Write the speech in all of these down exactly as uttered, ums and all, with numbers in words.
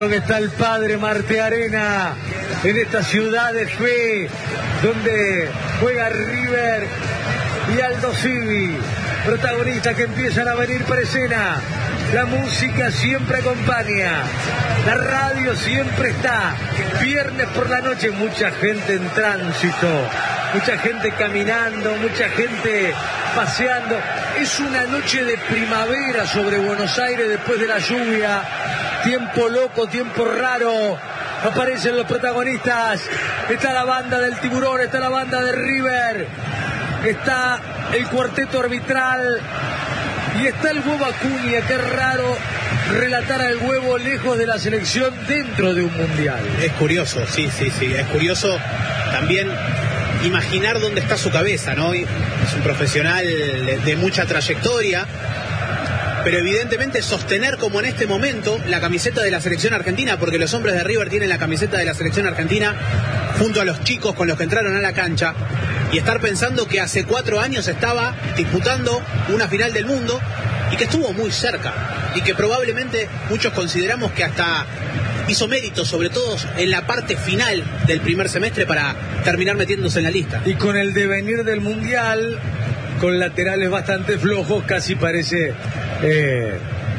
Que está el padre Marte Arena en esta ciudad de fe donde juega River y Aldo Civi, protagonistas que empiezan a venir por escena. La música siempre acompaña, la radio siempre está. Viernes por la noche, mucha gente en tránsito, mucha gente caminando, mucha gente paseando. Es una noche de primavera sobre Buenos Aires después de la lluvia. Tiempo loco, tiempo raro. Aparecen los protagonistas. Está la banda del Tiburón, está la banda de River, está el cuarteto arbitral y está el Huevo Acuña. Qué raro relatar al Huevo lejos de la selección dentro de un mundial. Es curioso, sí, sí, sí. Es curioso también imaginar dónde está su cabeza, ¿no? Es un profesional de, de mucha trayectoria, pero evidentemente sostener como en este momento la camiseta de la selección argentina, porque los hombres de River tienen la camiseta de la selección argentina junto a los chicos con los que entraron a la cancha, y estar pensando que hace cuatro años estaba disputando una final del mundo y que estuvo muy cerca y que probablemente muchos consideramos que hasta hizo mérito, sobre todo en la parte final del primer semestre, para terminar metiéndose en la lista. Y con el devenir del mundial, con laterales bastante flojos, casi parece eh,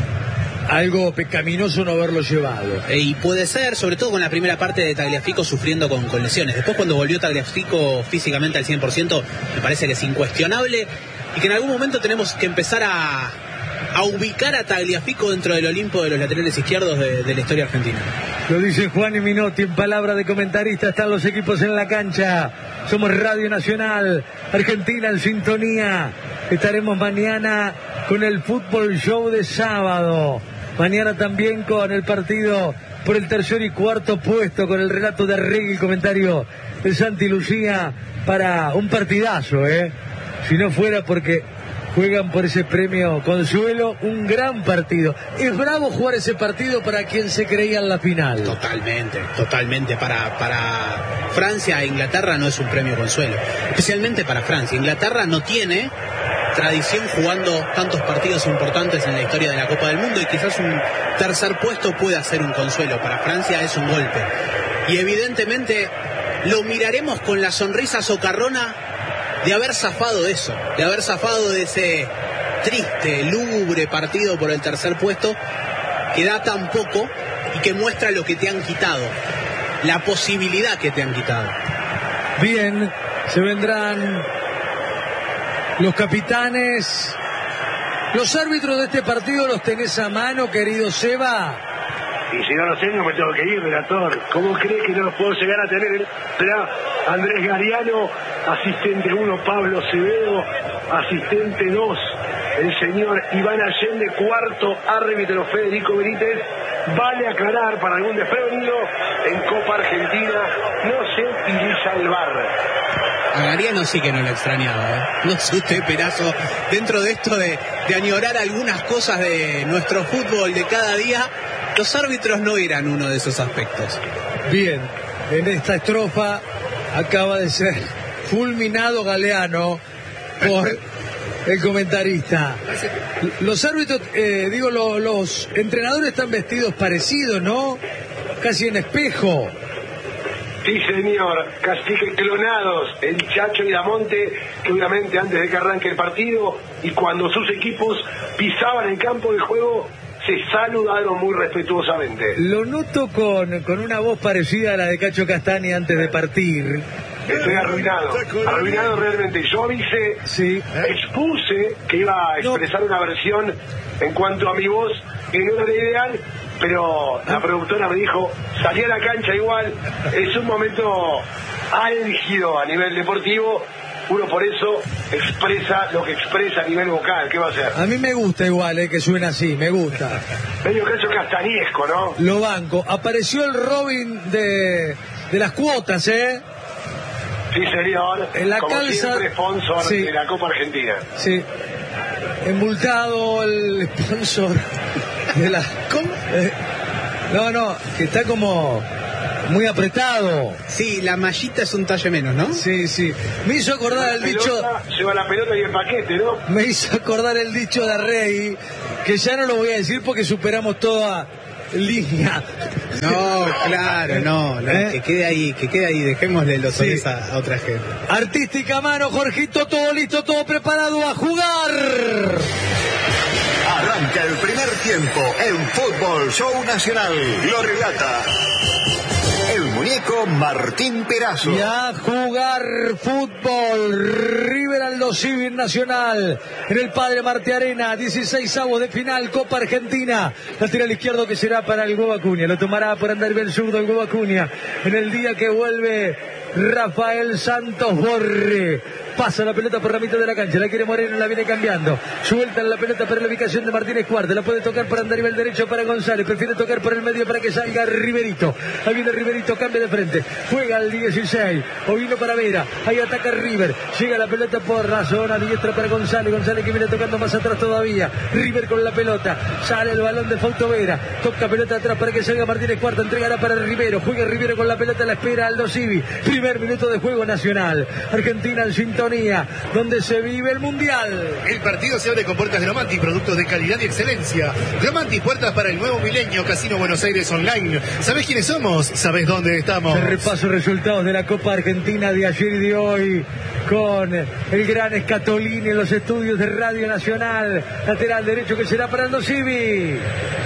algo pecaminoso no haberlo llevado. E, y puede ser, sobre todo con la primera parte de Tagliafico sufriendo con, con lesiones. Después, cuando volvió Tagliafico físicamente al cien por ciento, me parece que es incuestionable y que en algún momento tenemos que empezar a, a ubicar a Tagliafico dentro del Olimpo de los laterales izquierdos de, de la historia argentina. Lo dice Juan y Minotti en palabra de comentarista. Están los equipos en la cancha. Somos Radio Nacional, Argentina en sintonía. Estaremos mañana con el Fútbol Show de sábado. Mañana también con el partido por el tercer y cuarto puesto, con el relato de Arregui, el comentario de Santi Lucía, para un partidazo, ¿eh? Si no fuera porque juegan por ese premio Consuelo, un gran partido. Es bravo jugar ese partido para quien se creía en la final. Totalmente, totalmente. Para, para Francia e Inglaterra no es un premio Consuelo. Especialmente para Francia. Inglaterra no tiene tradición jugando tantos partidos importantes en la historia de la Copa del Mundo, y quizás un tercer puesto pueda ser un consuelo. Para Francia es un golpe. Y evidentemente lo miraremos con la sonrisa socarrona de haber zafado de eso, de haber zafado de ese triste, lúgubre partido por el tercer puesto, que da tan poco y que muestra lo que te han quitado, la posibilidad que te han quitado. Bien, se vendrán los capitanes, los árbitros de este partido. ¿Los tenés a mano, querido Seba? Y si no los tengo, me tengo que ir, relator. ¿Cómo crees que no los puedo llegar a tener? Será Andrés Gariano, asistente uno, Pablo Acevedo, asistente dos, el señor Iván Allende, cuarto árbitro Federico Benítez. Vale aclarar, para algún desprevenido, en Copa Argentina no se utiliza el V A R. A Gariano sí que no lo extrañaba, ¿eh? No sé usted, Perazo, dentro de esto de, de añorar algunas cosas de nuestro fútbol de cada día, los árbitros no eran uno de esos aspectos. Bien, en esta estrofa acaba de ser fulminado Galeano por el comentarista. Los árbitros, eh, digo, los, los entrenadores están vestidos parecidos, ¿no? Casi en espejo. Sí, señor, casi que clonados, el Chacho y Damonte, que obviamente antes de que arranque el partido y cuando sus equipos pisaban el campo de juego, se saludaron muy respetuosamente. Lo noto con, con una voz parecida a la de Cacho Castaña antes de partir. Estoy arruinado, arruinado realmente. Yo avisé, sí. expuse que iba a expresar no. una versión en cuanto a mi voz que no era la ideal, pero la productora me dijo, salí a la cancha igual. Es un momento álgido a nivel deportivo. Uno por eso expresa lo que expresa a nivel vocal. ¿Qué va a hacer? A mí me gusta igual, eh, que suena así, me gusta. Medio caso castañesco, ¿no? Lo banco. Apareció el Robin de, de las cuotas, ¿eh? Sí, señor. En la Como calza, siempre, sponsor sí. de la Copa Argentina. Sí. Embultado el sponsor de la... ¿Cómo? Eh, no, no, que está como... muy apretado. Sí, la mallita es un talle menos, ¿no? Sí, sí. Me hizo acordar el dicho... Lleva la pelota y el paquete, ¿no? Me hizo acordar el dicho de Rey, que ya no lo voy a decir porque superamos toda línea. No, claro, no, no ¿Eh? que quede ahí, que quede ahí, dejémosle los Sí. soles a, a otra gente. Artística mano, Jorgito, todo listo, todo preparado a jugar. Arranca el primer tiempo en Fútbol Show Nacional. Lo relata el muñeco Martín Perazo. Y a jugar fútbol. River Aldo Civi Nacional. En el Padre Martí Arena. dieciseisavos de final. Copa Argentina. Lateral izquierdo que será para el Huevo Acuña. Lo tomará por andar el zurdo el Huevo Acuña. En el día que vuelve Rafael Santos Borre. Pasa la pelota por la mitad de la cancha. La quiere Moreno, la viene cambiando. Suelta la pelota para la ubicación de Martínez Cuarta. La puede tocar para andar el derecho para González. Prefiere tocar por el medio para que salga Riverito. Ahí viene Riverito, cambia de frente. Juega al dieciséis. Ovino para Vera. Ahí ataca River. Llega la pelota por la zona diestra para González. González que viene tocando más atrás todavía. River con la pelota. Sale el balón de Fausto Vera. Toca pelota atrás para que salga Martínez Cuarta. Entregará para Rivero. Juega Rivero con la pelota. La espera Aldo Civi. Primer minuto de juego nacional. Argentina en sintonía, donde se vive el Mundial. El partido se abre con puertas de Romanti, productos de calidad y excelencia. Romanti, puertas para el nuevo milenio, Casino Buenos Aires Online. ¿Sabés quiénes somos? ¿Sabés dónde estamos? El repaso resultados de la Copa Argentina de ayer y de hoy con el gran Escatolini en los estudios de Radio Nacional. Lateral derecho que será para Aldo Civi.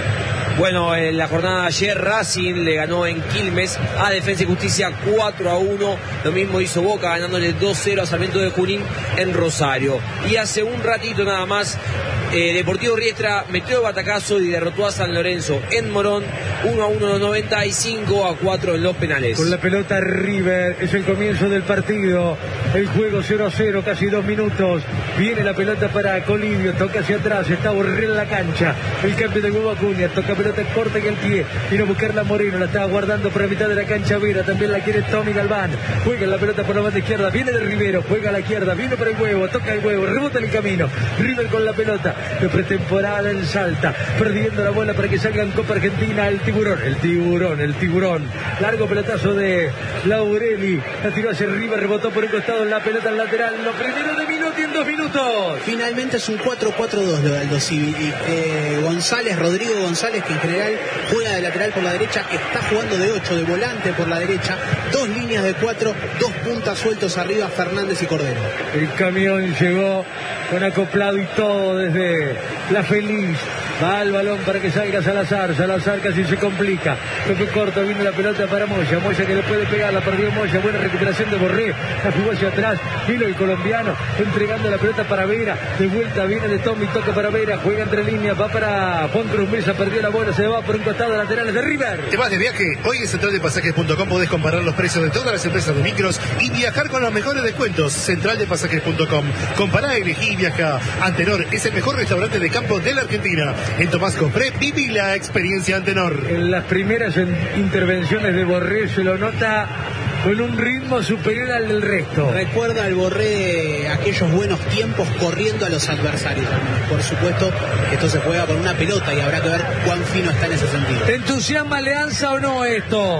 Bueno, en la jornada de ayer Racing le ganó en Quilmes a Defensa y Justicia cuatro a uno. Lo mismo hizo Boca ganándole dos cero a Sarmiento de Junín en Rosario. Y hace un ratito nada más eh, Deportivo Riestra metió batacazo y derrotó a San Lorenzo en Morón uno a uno en los noventa y cinco a cuatro en los penales. Con la pelota River, es el comienzo del partido. El juego cero a cero, casi dos minutos. Viene la pelota para Colibio, toca hacia atrás, está Borrell en la cancha. El cambio de Huevo Acuña, toca pelota corta que el pie. Vino a buscarla Moreno, la estaba guardando por la mitad de la cancha Vera. También la quiere Tommy Galván. Juega la pelota por la banda izquierda, viene de Rivero, juega a la izquierda, vino para el Huevo, toca el Huevo, rebota en el camino. River con la pelota de pretemporada en Salta, perdiendo la bola para que salga en Copa Argentina el tiburón, el tiburón, el tiburón. Largo pelotazo de Laureli, la tiró hacia arriba, rebotó por un costado en la pelota al lateral. Lo primero de Minotti en dos minutos. Finalmente es un cuatro cuatro dos lo de Aldo Civi. Eh, González, Rodrigo González, que en general juega de lateral por la derecha, está jugando de ocho, de volante por la derecha, dos líneas de cuatro, dos puntas sueltos arriba, Fernández y Cordero. El camión llegó con acoplado y todo desde La Feliz. Va al balón para que salga Salazar. Salazar casi se complica. Toque corto, viene la pelota para Moya. Moya que le puede pegar, la perdió Moya. Buena recuperación de Borré. La jugó hacia atrás. Vino el colombiano entregando la pelota para Vera. De vuelta viene de Tommy, toca para Vera. Juega entre líneas, va para Juan Cruz Mesa. Perdió la bola, se va por un costado de laterales de River. ¿Te vas de viaje? Hoy en central de pasajes punto com podés comparar los precios de todas las empresas de micros y viajar con los mejores descuentos. central de pasajes punto com. Compará, elegí y viaja. Antenor es el mejor restaurante de campo de la Argentina. En Tomás Cofré, viví la experiencia Antenor. En las primeras en- intervenciones de Borré se lo nota con un ritmo superior al del resto. Recuerda al Borré aquellos buenos tiempos corriendo a los adversarios. Por supuesto, esto se juega con una pelota y habrá que ver cuán fino está en ese sentido. ¿Te entusiasma Alianza o no esto?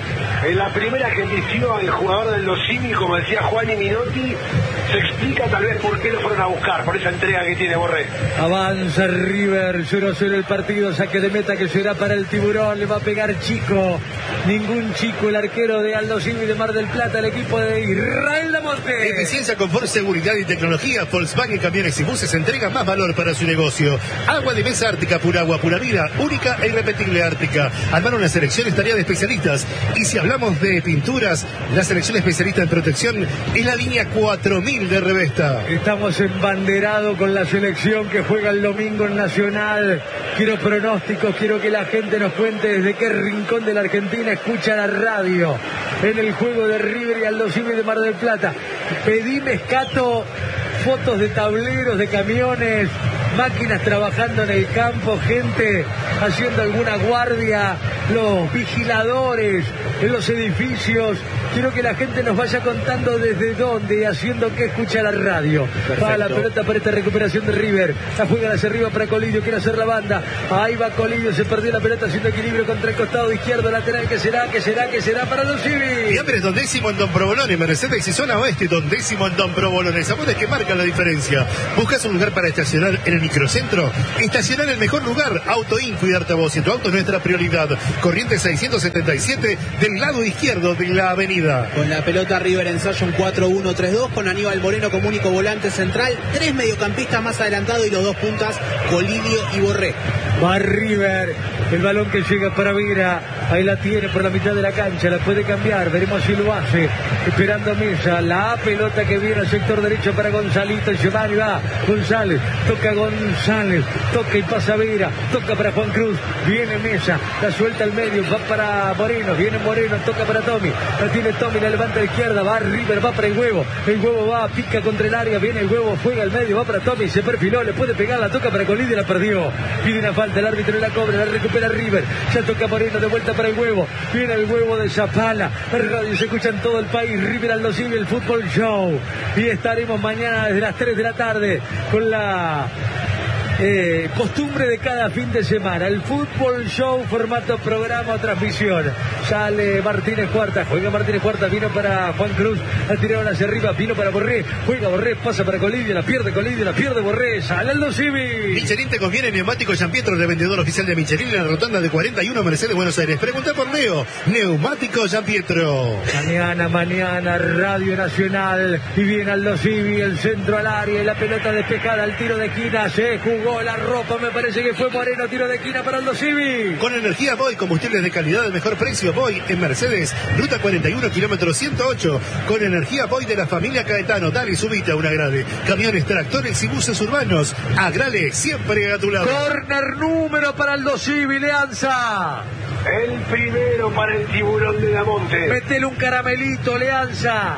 En la primera que eligió el jugador del Losini, como decía Juan y Minotti, se explica tal vez por qué lo fueron a buscar, por esa entrega que tiene Borré. Avanza River, cero a cero el partido, saque de meta que será para el tiburón, le va a pegar Chico, ningún Chico, el arquero de Aldo Civi de Mar del Plata, el equipo de Israel Lamonte. Eficiencia, confort, seguridad y tecnología. Volkswagen Camiones y Buses entrega más valor para su negocio. Agua de mesa Ártica, pura agua, pura vida, única e irrepetible Ártica. Armar una selección es tarea de especialistas. Y si hablamos de pinturas, la selección especialista en protección es la línea cuatro mil de Revesta. Estamos embanderados con la selección que juega el domingo en Nacional. Quiero pronósticos, quiero que la gente nos cuente desde qué rincón de la Argentina escucha la radio. En el juego de River y Aldo Civi de Mar del Plata. Pedime, Escato, fotos de tableros, de camiones, máquinas trabajando en el campo, gente haciendo alguna guardia, los vigiladores en los edificios. Quiero que la gente nos vaya contando desde dónde y haciendo que escucha la radio. Perfecto. Va la pelota para esta recuperación de River. La juega hacia arriba para Colidio, quiere hacer la banda. Ahí va Colidio, se perdió la pelota haciendo equilibrio contra el costado izquierdo lateral. ¿Qué será? ¿Qué será? ¿Qué será para los Civi? Fiambres Don Décimo en Don Provolone, Mercedes y zona oeste, Don Décimo en Don Provolone. Sabores que marcan la diferencia. Buscas un lugar para estacionar en el microcentro, estacionar en el mejor lugar. Autoin, cuidarte a vos y tu auto es nuestra prioridad. Corrientes seiscientos setenta y siete del lado izquierdo de la avenida. Con la pelota River ensaya un cuatro uno tres dos con Aníbal Moreno como único volante central, tres mediocampistas más adelantados y los dos puntas, Colidio y Borré. Va River, el balón que llega para Vera, ahí la tiene por la mitad de la cancha, la puede cambiar, veremos si lo hace, esperando a Mesa, la pelota que viene al sector derecho para Gonzalito, Giovanni va, González, toca González, toca y pasa Vera, toca para Juan Cruz, viene Mesa, la suelta al medio, va para Moreno, viene Moreno, toca para Tommy, la tiene Tommy, la levanta a la izquierda, va River, va para el huevo, el huevo va, pica contra el área, viene el huevo, juega al medio, va para Tommy, se perfiló, le puede pegar, la toca para Colidio, la perdió, pide una falta, el árbitro la cobra, la recupera River, ya toca Moreno, de vuelta para el huevo, viene el huevo de Zapala, el radio se escucha en todo el país, River Aldo Civi, el Fútbol Show, y estaremos mañana desde las tres de la tarde con la Eh, costumbre de cada fin de semana, el Fútbol Show, formato programa o transmisión. Sale Martínez Cuarta, juega Martínez Cuarta, vino para Juan Cruz, ha tirado hacia arriba, vino para Borré, juega Borré, pasa para Colidio, la pierde Colidio, la pierde Borré, sale Aldo Civi. Michelin te conviene, neumático San Pietro, revendedor oficial de Michelin en la rotonda de cuarenta y uno Mercedes, Buenos Aires. Pregunta por Leo, neumático San Pietro. Mañana, mañana, Radio Nacional, y viene Aldo Civi, el centro al área y la pelota despejada, al tiro de esquina, se jugó la ropa, me parece que fue Moreno, tiro de esquina para Aldo Civi. Con energía Boy, combustibles de calidad al mejor precio. Boy en Mercedes, ruta cuarenta y uno, kilómetro ciento ocho. Con energía Boy de la familia Caetano, dale, subite a un Agrale. Camiones, tractores y buses urbanos. Agrale, siempre a tu lado. Corner número para Aldo Civi, Leanza. El primero para el Tiburón de Damonte. Metele un caramelito, Leanza.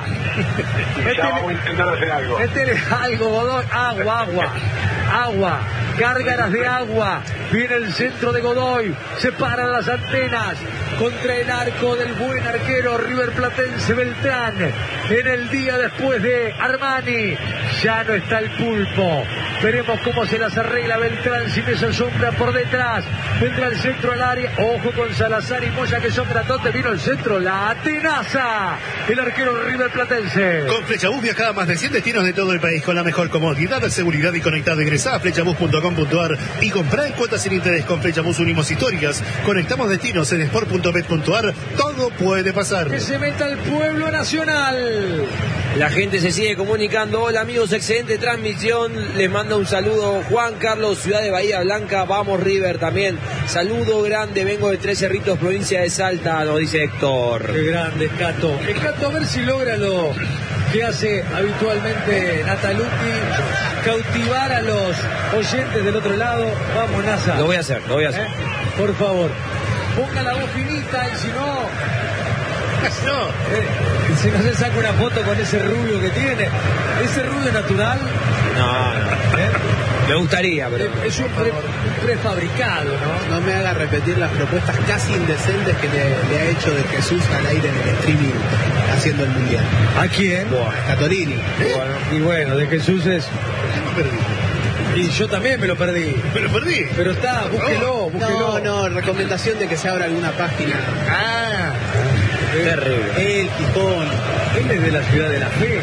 Ya vamos a intentar hacer algo. Metele algo, Godoy. Agua, agua. Agua. Gárgaras de agua, viene el centro de Godoy, se paran las antenas contra el arco del buen arquero River Platense Beltrán. En el día después de Armani, ya no está el pulpo. Veremos cómo se las arregla Beltrán, sin esa sombra por detrás. Vendrá el centro al área, ojo con Salazar y Moya que son grandotes, vino el centro, la tenaza, el arquero River Platense. Con Flechabús viaja a más de cien destinos de todo el país con la mejor comodidad, seguridad y conectado. Ingresá a flechabús punto com punto ar y comprá en cuotas sin interés. Con Flechabús unimos historias, conectamos destinos. En sport punto bet punto ar todo puede pasar. Que se meta el pueblo nacional. La gente se sigue comunicando. Hola amigos, excelente transmisión. Les manda un saludo Juan Carlos, ciudad de Bahía Blanca. Vamos River también. Saludo grande, vengo de Tres Cerritos, provincia de Salta, nos dice Héctor. Qué grande, Cato. El Cato, a ver si logra lo que hace habitualmente Natalucci, cautivar a los oyentes del otro lado. Vamos, Nasa. Lo voy a hacer, lo voy a hacer. ¿Eh? Por favor, ponga la voz finita y si no... No, eh, si no se saca una foto con ese rubio que tiene, ese rubio natural. No, no. ¿Eh? Me gustaría, pero... Es un, pre, un prefabricado, ¿no? No me haga repetir las propuestas casi indecentes que le, le ha hecho de Jesús al aire en el streaming haciendo el mundial. ¿A quién? Bueno, Catolini. ¿Eh? Bueno, y bueno, de Jesús es... Y yo también me lo perdí. Me lo perdí. Pero está, búsquelo, búsquelo. No, no, recomendación de que se abra alguna página. Ah, terrible. El Gijón. Él es de la ciudad de la fe.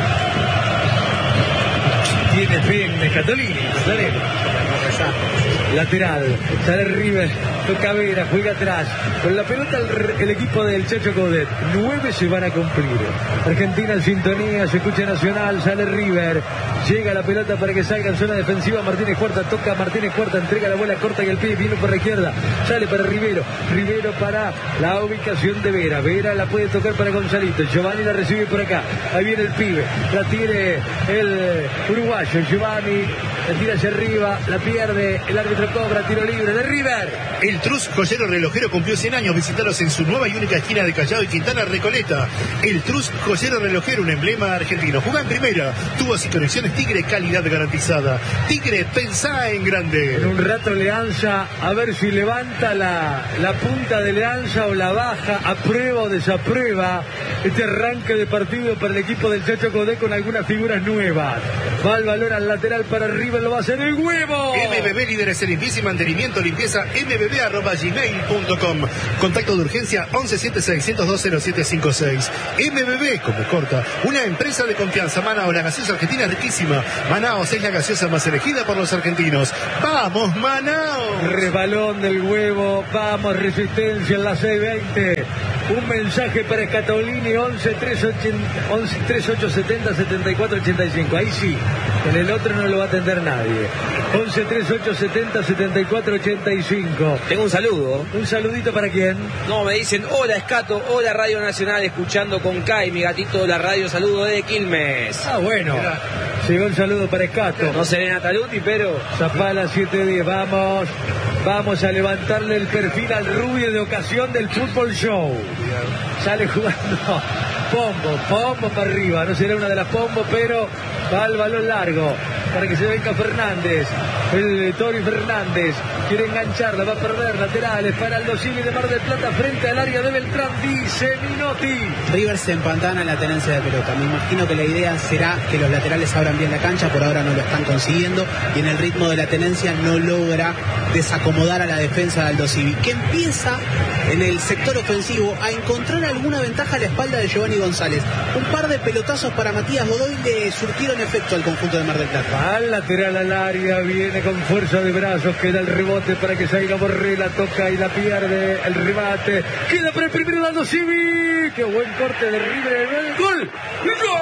Tiene fe en Catolini, ¿sale? Lateral, sale River, toca Vera, juega atrás. Con la pelota el, el equipo del Chacho Coudet. Nueve se van a cumplir. Argentina en sintonía, se escucha Nacional, sale River. Llega la pelota para que salga en zona defensiva. Martínez Cuarta, toca Martínez Cuarta, entrega la bola corta y el pie viene por la izquierda. Sale para Rivero. Rivero para la ubicación de Vera. Vera la puede tocar para Gonzalito. Giovanni la recibe por acá. Ahí viene el pibe. La tiene el uruguayo. Giovanni la tira hacia arriba, la pierde. El árbitro cobra, tiro libre de River. El Trus Joyero Relojero cumplió cien años. Visitaros en su nueva y única esquina de Callao y Quintana Recoleta. El Trus Joyero Relojero, un emblema argentino. Juega en primera. Tubos y conexiones Tigre, calidad garantizada. Tigre, pensá en grande. En un rato Leanza, a ver si levanta la, la punta de Leanza o la baja, aprueba o desaprueba este arranque de partido para el equipo del Chacho Coudet con algunas figuras nuevas. Va el balón al lateral para River. River lo va a hacer el huevo. M B B, líderes en limpieza y mantenimiento, limpieza m b b arroba gmail punto com. Contacto de urgencia once setenta y seis, ciento dos, cero siete cincuenta y seis. M B B, como corta, una empresa de confianza. Manaos, la gaseosa argentina es riquísima. Manaos es la gaseosa más elegida por los argentinos. ¡Vamos, Manaos! Rebalón del huevo, vamos, Resistencia en la seis veinte. Un mensaje para Scatolini, once, treinta, treinta y ocho setenta, setenta y cuatro ochenta y cinco. Ahí sí, en el otro no lo va a atender nadie. once, treinta y ocho setenta, setenta y cuatro ochenta y cinco. Tengo un saludo. ¿Un saludito para quién? No, me dicen, hola Escato, hola Radio Nacional, escuchando con Kai, mi gatito de la radio, saludo de Quilmes. Ah, bueno. Llegó un saludo para Escato. No seré Nataluti, pero... Zapala siete diez, vamos. Vamos a levantarle el perfil al rubio de ocasión del Fútbol Show. Sale jugando Pombo, Pombo para arriba. No será una de las Pombo, pero va al balón largo para que se venga Fernández. El Tori Fernández quiere engancharla, va a perder laterales para Aldo Civi de Mar del Plata frente al área de Beltrán, dice Minotti. River se empantana en la tenencia de pelota. Me imagino que la idea será que los laterales abran bien la cancha, por ahora no lo están consiguiendo, y en el ritmo de la tenencia no logra desacomodar a la defensa de Aldo Civi, que empieza en el sector ofensivo a encontrar alguna ventaja a la espalda de Giovanni González. Un par de pelotazos para Matías Godoy le surtieron efecto al conjunto de Mar del Plata. Al lateral al área, viene con fuerza de brazos, queda el rebote para que salga Borré, la toca y la pierde, el remate, queda para el primero de Aldo Civi. Qué buen corte de River, el gol, ¡gol!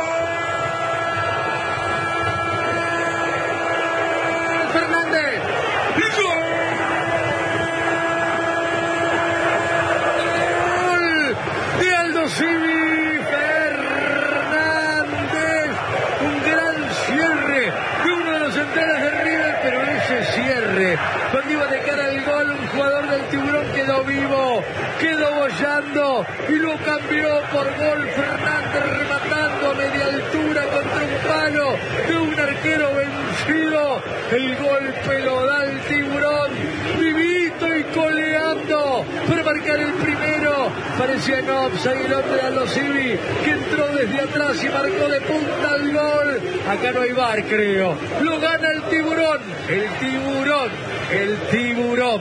Fernández, ¡gol! De Aldo Civi, Fernández, un gran cierre de uno de los centrales de River, pero ese cierre, cuando iba de cara al gol, un jugador del Tiburón quedó vivo, quedó bollando y lo cambió por gol. Fernández rematando a media altura contra un palo de un arquero vencido. El golpe lo da el Tiburón, vivito y coleando para marcar el primero. Parecía no offside el hombre de Aldo Civi, que entró desde atrás y marcó de punta el gol. Acá no hay bar, creo. Lo gana el Tiburón, el Tiburón, el Tiburón.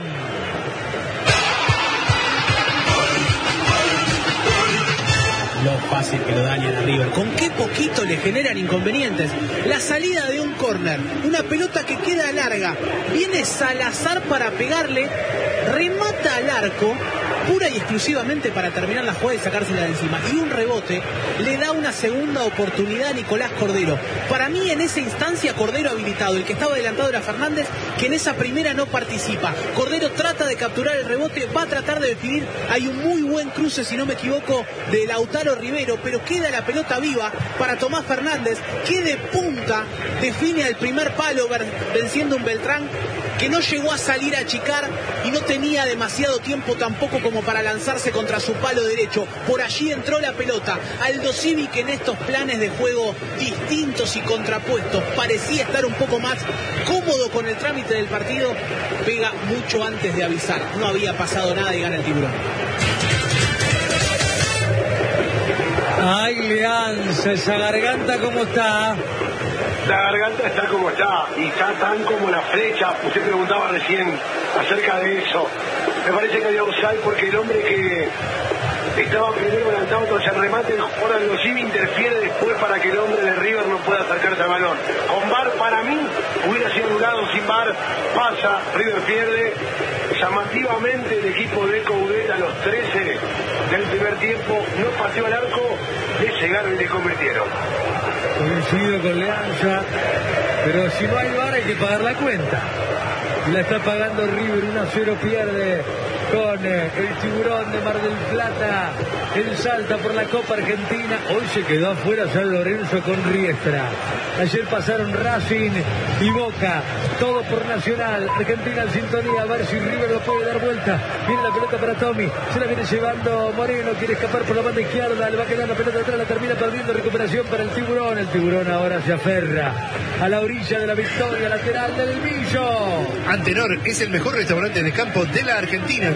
Lo fácil que lo dañan a River. Con qué poquito le generan inconvenientes. La salida de un córner, una pelota que queda larga, viene Salazar para pegarle, remata al arco, pura y exclusivamente para terminar la jugada y sacársela de encima. Y un rebote le da una segunda oportunidad a Nicolás Cordero. Para mí en esa instancia Cordero habilitado, el que estaba adelantado era Fernández, que en esa primera no participa. Cordero trata de capturar el rebote, va a tratar de definir. Hay un muy buen cruce, si no me equivoco, de Lautaro Rivero, pero queda la pelota viva para Tomás Fernández, que de punta define al primer palo, venciendo un Beltrán que no llegó a salir a achicar y no tenía demasiado tiempo tampoco como para lanzarse contra su palo derecho. Por allí entró la pelota. Aldo Civi, que en estos planes de juego distintos y contrapuestos parecía estar un poco más cómodo con el trámite del partido, pega mucho antes de avisar. No había pasado nada y gana el Tiburón. Ay, Leanza, esa garganta cómo está. La garganta está como está, y está tan como la flecha. Usted preguntaba recién acerca de eso. Me parece que había offside porque el hombre que estaba primero adelantado tras el remate, ahora Aldo Civi interfiere después para que el hombre de River no pueda acercarse al balón. Con V A R, para mí, hubiera sido anulado. Sin V A R, pasa, River pierde. Llamativamente el equipo de Coudet a los trece del primer tiempo no pateó al arco, le llegaron y le convirtieron. Coincido con Leanza, pero si no hay V A R hay que pagar la cuenta. Y la está pagando River, uno a cero pierde con eh, el Tiburón de Mar del Plata. Él salta por la Copa Argentina. Hoy se quedó afuera San Lorenzo con Riestra. Ayer pasaron Racing y Boca. Todo por Nacional. Argentina en sintonía. A ver si River lo puede dar vuelta. Viene la pelota para Tommy. Se la viene llevando Moreno. Quiere escapar por la banda izquierda. Le va a quedar la pelota atrás. La termina perdiendo. Recuperación para el Tiburón. El Tiburón ahora se aferra a la orilla de la victoria lateral del Millo. Antenor es el mejor restaurante de campo de la Argentina.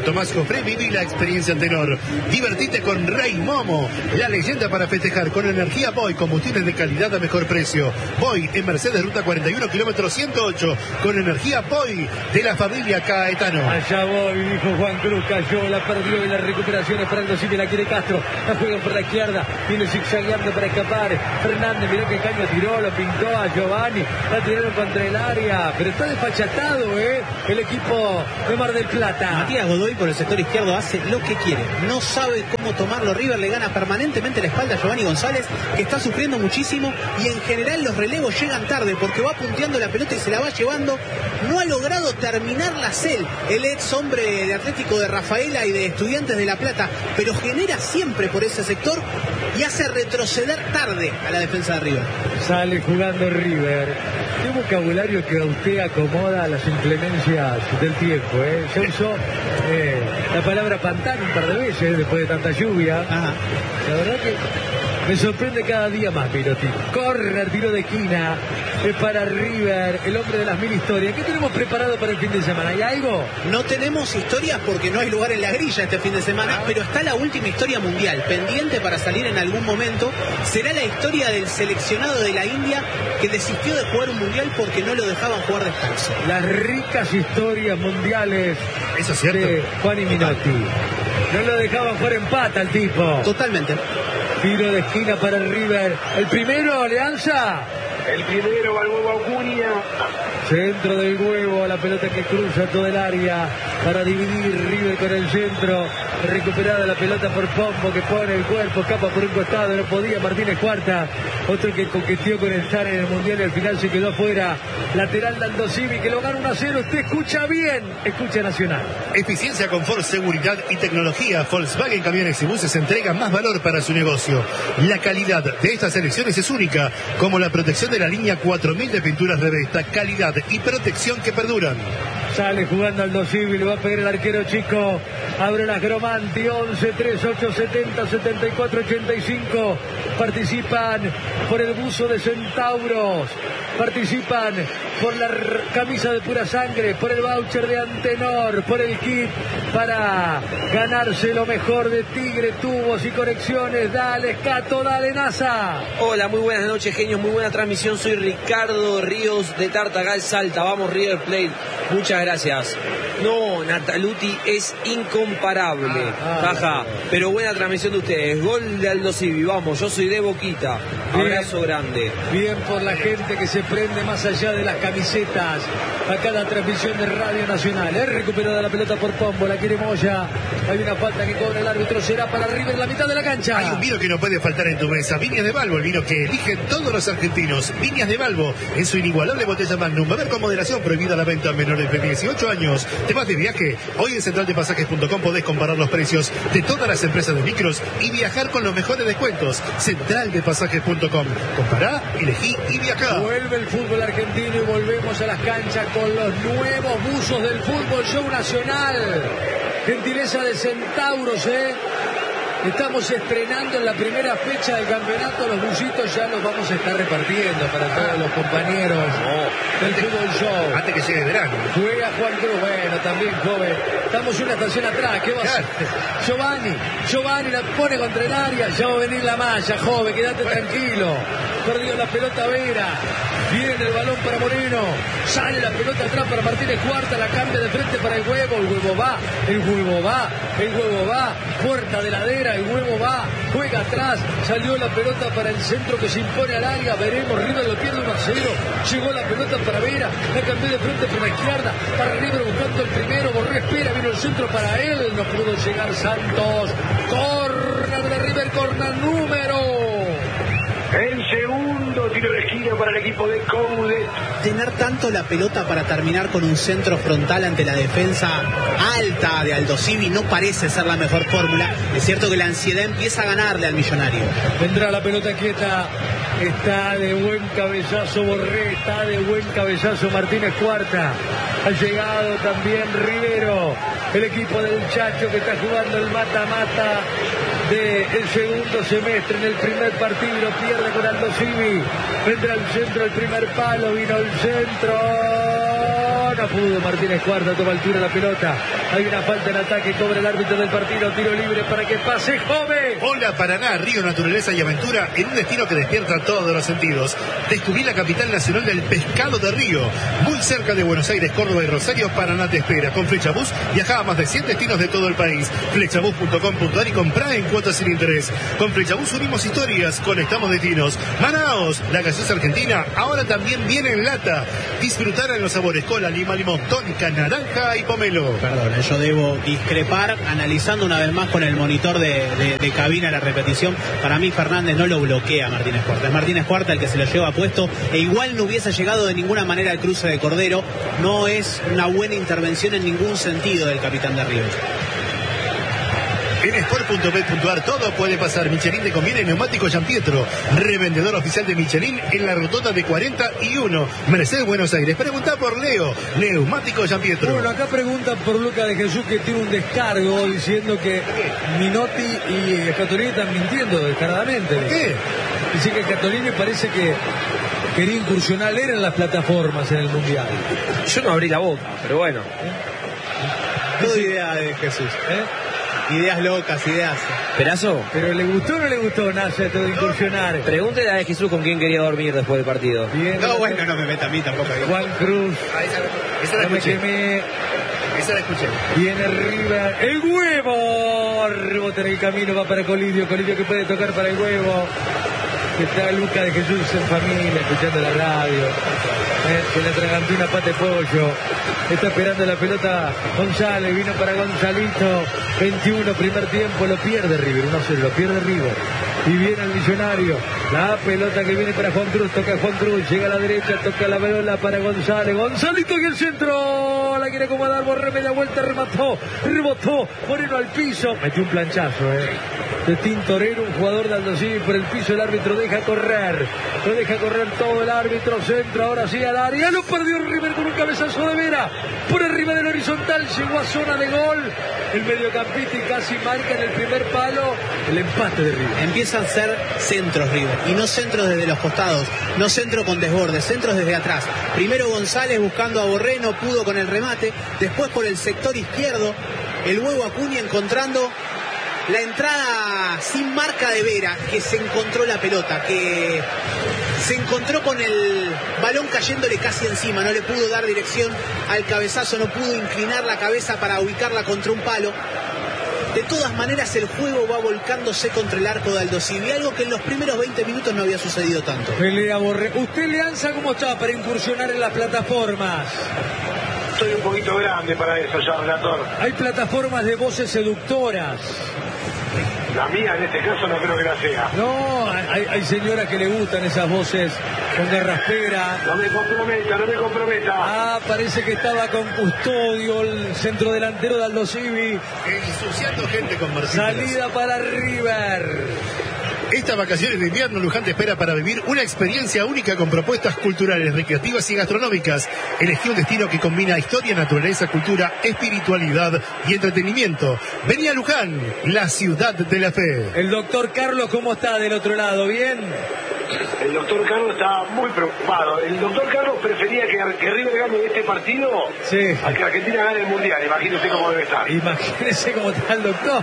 Tomás Jofré, viví la experiencia Antenor. Divertite con Rey Momo, la leyenda para festejar con energía Boy, combustibles de calidad a mejor precio. Boy en Mercedes, ruta cuarenta y uno, kilómetro ciento ocho, con energía Boy de la familia Caetano. Allá voy, dijo Juan Cruz, cayó, la perdió y la recuperación es para el Dosivi, la quiere Castro, la juegan por la izquierda, viene zigzagueando para escapar. Fernández, miró qué caño tiró, lo pintó a Giovanni, la tiraron contra el área, pero está desfachatado, ¿eh? El equipo de Mar del Plata. Matías Godoy por el sector izquierdo hace lo que quiere, no sabe cómo tomarlo. River le gana permanentemente la espalda a Giovanni González, que está sufriendo muchísimo, y en general los relevos llegan tarde porque va punteando la pelota y se la va llevando. No ha logrado terminar la cel, el ex hombre de Atlético de Rafaela y de Estudiantes de La Plata, pero genera siempre por ese sector y hace retroceder tarde a la defensa de River. Sale jugando River. Qué vocabulario que usted acomoda a las inclemencias del tiempo, ¿eh? Se usó eh, la palabra pantano un par de veces después de tanta lluvia. Ajá. La verdad que me sorprende cada día más, Pirotti. Corner, tiro de esquina, es para River, el hombre de las mil historias. ¿Qué tenemos preparado para el fin de semana? ¿Hay algo? No tenemos historias porque no hay lugar en la grilla este fin de semana, pero está la última historia mundial, pendiente para salir en algún momento. Será la historia del seleccionado de la India que desistió de jugar un mundial porque no lo dejaban jugar descalzo. Las ricas historias mundiales. Eso es cierto. De Juan y Minotti. No lo dejaban jugar en pata al tipo. Totalmente. Tiro de esquina para el River. El primero, Alianza. El primero va el huevo Acuña. Centro del huevo, la pelota que cruza todo el área para dividir River con el centro. Recuperada la pelota por Pombo, que pone el cuerpo, escapa por un costado, no podía Martínez Cuarta. Otro que coqueteó con estar en el Mundial y al final se quedó afuera. Lateral Dando Civi, que lo gana uno a cero. Usted escucha bien, escucha Nacional. Eficiencia, confort, seguridad y tecnología. Volkswagen Camiones y Buses entrega más valor para su negocio. La calidad de estas elecciones es única, como la protección de la línea cuatro mil de pinturas Revesta. Calidad y protección que perduran. Sale jugando Aldo Civi, le va a pegar el arquero chico. Abre las Gromanti, once, tres, ocho, setenta, setenta y cuatro, ochenta y cinco. Participan por el buzo de Centauros. Participan por la camisa de pura sangre, por el voucher de Antenor, por el kit para ganarse lo mejor de Tigre, tubos y conexiones. Dale, Cato, dale, NASA. Hola, muy buenas noches, genios, muy buena transmisión. Soy Ricardo Ríos de Tartagal, Salta. Vamos, River Plate. Muchas gracias. No, Nataluti es incomparable. Ah, Jaja. Pero buena transmisión de ustedes. Gol de Aldo Civi. Vamos, yo soy de Boquita. Abrazo grande. Bien por la gente que se prende más allá de las camisetas. Acá la transmisión de Radio Nacional. Es recuperada la pelota por Pombo. La quiere Moya. Hay una falta que cobra el árbitro. Será para River en la mitad de la cancha. Hay un vino que no puede faltar en tu mesa. Viñas de Balbo, el vino que eligen todos los argentinos. Viñas de Balbo, en su inigualable botella Magnum. Beber con moderación, prohibida la venta a menores de dieciocho años. ¿Te vas de viaje? Hoy en central de pasajes punto com podés comparar los precios de todas las empresas de micros y viajar con los mejores descuentos. central de pasajes punto com. Compará, elegí y viajá. Vuelve el fútbol argentino y volvemos a las canchas con los nuevos buzos del Fútbol Show Nacional. Gentileza de Centauros, ¿eh? Estamos estrenando en la primera fecha del campeonato. Los busitos ya los vamos a estar repartiendo para todos los compañeros del Fútbol Show. Antes que llegue el verano. Juega Juan Cruz, bueno, también joven. Estamos una estación atrás, ¿qué va a hacer? Giovanni, Giovanni la pone contra el área. Ya va a venir la malla, joven, quédate tranquilo. Perdió la pelota Vera. Viene el balón para Moreno. Sale la pelota atrás para Martínez Cuarta. La cambia de frente para el huevo. El huevo va, el huevo va, el huevo va. Puerta de ladera, el huevo va. Juega atrás. Salió la pelota para el centro que se impone al área. Veremos, River lo pierde uno a cero. Llegó la pelota para Vera. La cambió de frente por la izquierda. Para River buscando el primero. Borré espera. Vino el centro para él. No pudo llegar Santos. Corner de River. Corner número. El segundo tiro de esquina para el equipo de Coudet. Tener tanto la pelota para terminar con un centro frontal ante la defensa alta de Aldo Civi no parece ser la mejor fórmula. Es cierto que la ansiedad empieza a ganarle al millonario. Vendrá la pelota quieta. Está de buen cabezazo Borré. Está de buen cabezazo Martínez Cuarta. Ha llegado también Rivero. El equipo del Chacho que está jugando el mata-mata del segundo semestre en el primer partido. Pierde con Aldo Civi. Vendrá al centro el primer palo. Vino el centro. No pudo Martínez Cuarta, toma altura la pelota. Hay una falta en ataque, cobra el árbitro del partido. Tiro libre para que pase Jove. Hola Paraná, Río, naturaleza y aventura en un destino que despierta todos los sentidos. Descubrí la capital nacional del pescado de Río. Muy cerca de Buenos Aires, Córdoba y Rosario, Paraná te espera. Con Flechabús viaja a más de cien destinos de todo el país. Flechabús punto com punto ar y comprá en cuotas sin interés. Con Flechabús unimos historias, conectamos destinos. Manaos, la gaseosa argentina, ahora también viene en lata. Disfrutar en los sabores cola, lima, limón, tónica, naranja y pomelo. Perdón, yo debo discrepar analizando una vez más con el monitor de, de, de cabina la repetición. Para mí Fernández no lo bloquea a Martínez Cuarta. Es Martínez Cuarta el que se lo lleva puesto e igual no hubiese llegado de ninguna manera al cruce de Cordero. No es una buena intervención en ningún sentido del capitán de River. En sport punto bet punto ar todo puede pasar. Michelin te conviene neumático Gianpietro, revendedor oficial de Michelin en la rotonda de cuarenta y uno, Mercedes, Buenos Aires. Pregunta por Leo, neumático Gianpietro. Bueno, acá preguntan por Luca de Jesús, que tiene un descargo diciendo que Minotti y Scatolini están mintiendo descaradamente. ¿Por qué? Dice que Scatolini parece que quería incursionar él en las plataformas en el Mundial. Yo no abrí la boca, pero bueno. Todo idea de Jesús. ¿Eh? Ideas locas, ideas. ¿Perazo? ¿Pero le gustó o no le gustó Nasa esto de incursionar? Pregúntele a de Jesús con quién quería dormir después del partido. Bien, No, bueno, no me meta a mí tampoco. Juan Cruz. Ah, esa, esa la No me escuché. quemé. Esa la escuché. Viene River. ¡El huevo! Rebota en el camino, va para Colidio. Colidio que puede tocar para el huevo. Está Luca de Jesús en familia, escuchando la radio. Eh, que le atragantó una pata de pollo. Está esperando la pelota González. Vino para Gonzalito. veintiuno, primer tiempo. Lo pierde River. uno cero, lo pierde River. Y viene el Millonario. La pelota que viene para Juan Cruz. Toca Juan Cruz. Llega a la derecha. Toca la pelota para González. Gonzalito y el centro. La quiere acomodar. Borré media vuelta. Remató. Rebotó. Moreno al piso. Metió un planchazo, eh. De Tintorero, un jugador de Aldo Civi por el piso. El árbitro deja correr. Lo deja correr todo el árbitro. Centro ahora sí al área. Lo perdió River con un cabezazo de Vera. Por arriba del horizontal. Llegó a zona de gol. El mediocampista y casi marca en el primer palo el empate de River. Empiezan a ser centros River, y no centros desde los costados, no centro con desborde, centros desde atrás. Primero González buscando a Borré, no pudo con el remate. Después por el sector izquierdo, el huevo Acuña encontrando la entrada sin marca de Vera, que se encontró la pelota, que se encontró con el balón cayéndole casi encima, no le pudo dar dirección al cabezazo, no pudo inclinar la cabeza para ubicarla contra un palo. De todas maneras el juego va volcándose contra el arco de Aldo Civi, algo que en los primeros veinte minutos no había sucedido tanto. Pelea Borré. ¿Usted, Leanza, cómo está para incursionar en las plataformas? Soy un poquito grande para eso ya, relator. Hay plataformas de voces seductoras. La mía en este caso no creo que la sea. No, hay, hay señoras que le gustan esas voces con garraspera. No me comprometa, no me comprometa. Ah, parece que estaba con Custodio, el centro delantero de Aldo Civi. Ensuciando gente con Marcín. Salida para River. Estas vacaciones de invierno, Luján te espera para vivir una experiencia única con propuestas culturales, recreativas y gastronómicas. Elegí un destino que combina historia, naturaleza, cultura, espiritualidad y entretenimiento. Vení a Luján, la ciudad de la fe. El doctor Carlos, ¿cómo está del otro lado? ¿Bien? El doctor Carlos está muy preocupado. El doctor Carlos prefería que, que River gane este partido Sí. a que Argentina gane el Mundial. Imagínese cómo debe estar. Imagínese cómo está el doctor.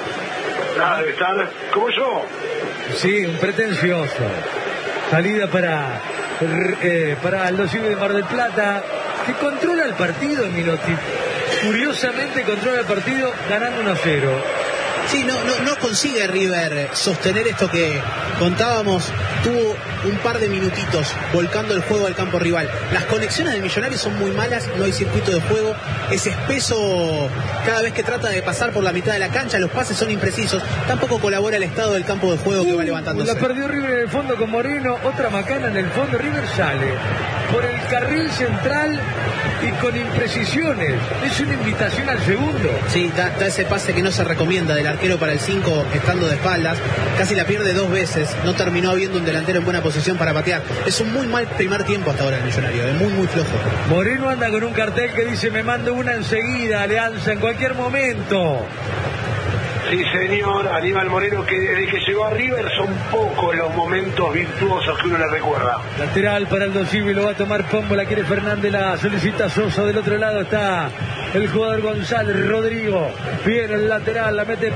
Ah, debe estar como yo. Sí, un pretencioso. Salida para, eh, para Aldo Civi de Mar del Plata, que controla el partido, Minotti. Curiosamente controla el partido ganando uno a cero. Sí, no, no, no consigue River sostener esto que contábamos. Tuvo un par de minutitos volcando el juego al campo rival. Las conexiones del Millonario son muy malas, no hay circuito de juego, es espeso cada vez que trata de pasar por la mitad de la cancha, los pases son imprecisos, tampoco colabora el estado del campo de juego que va levantándose. La perdió River en el fondo con Moreno, otra macana en el fondo. River sale por el carril central y con imprecisiones. Es una invitación al segundo. Sí, da, da ese pase que no se recomienda del arquero para el cinco estando de espaldas, casi la pierde dos veces, no terminó habiendo un delantero en buena posición para patear. Es un muy mal primer tiempo hasta ahora el Millonario, es muy muy flojo. Moreno anda con un cartel que dice: me mando una enseguida, Alianza, en cualquier momento. Sí, señor, Aníbal Moreno, que desde que llegó a River son pocos los momentos virtuosos que uno le recuerda. Lateral para el Dosivi, lo va a tomar Pombo, la quiere Fernández, la solicita Sosa, del otro lado está el jugador González, Rodrigo, viene el lateral, la mete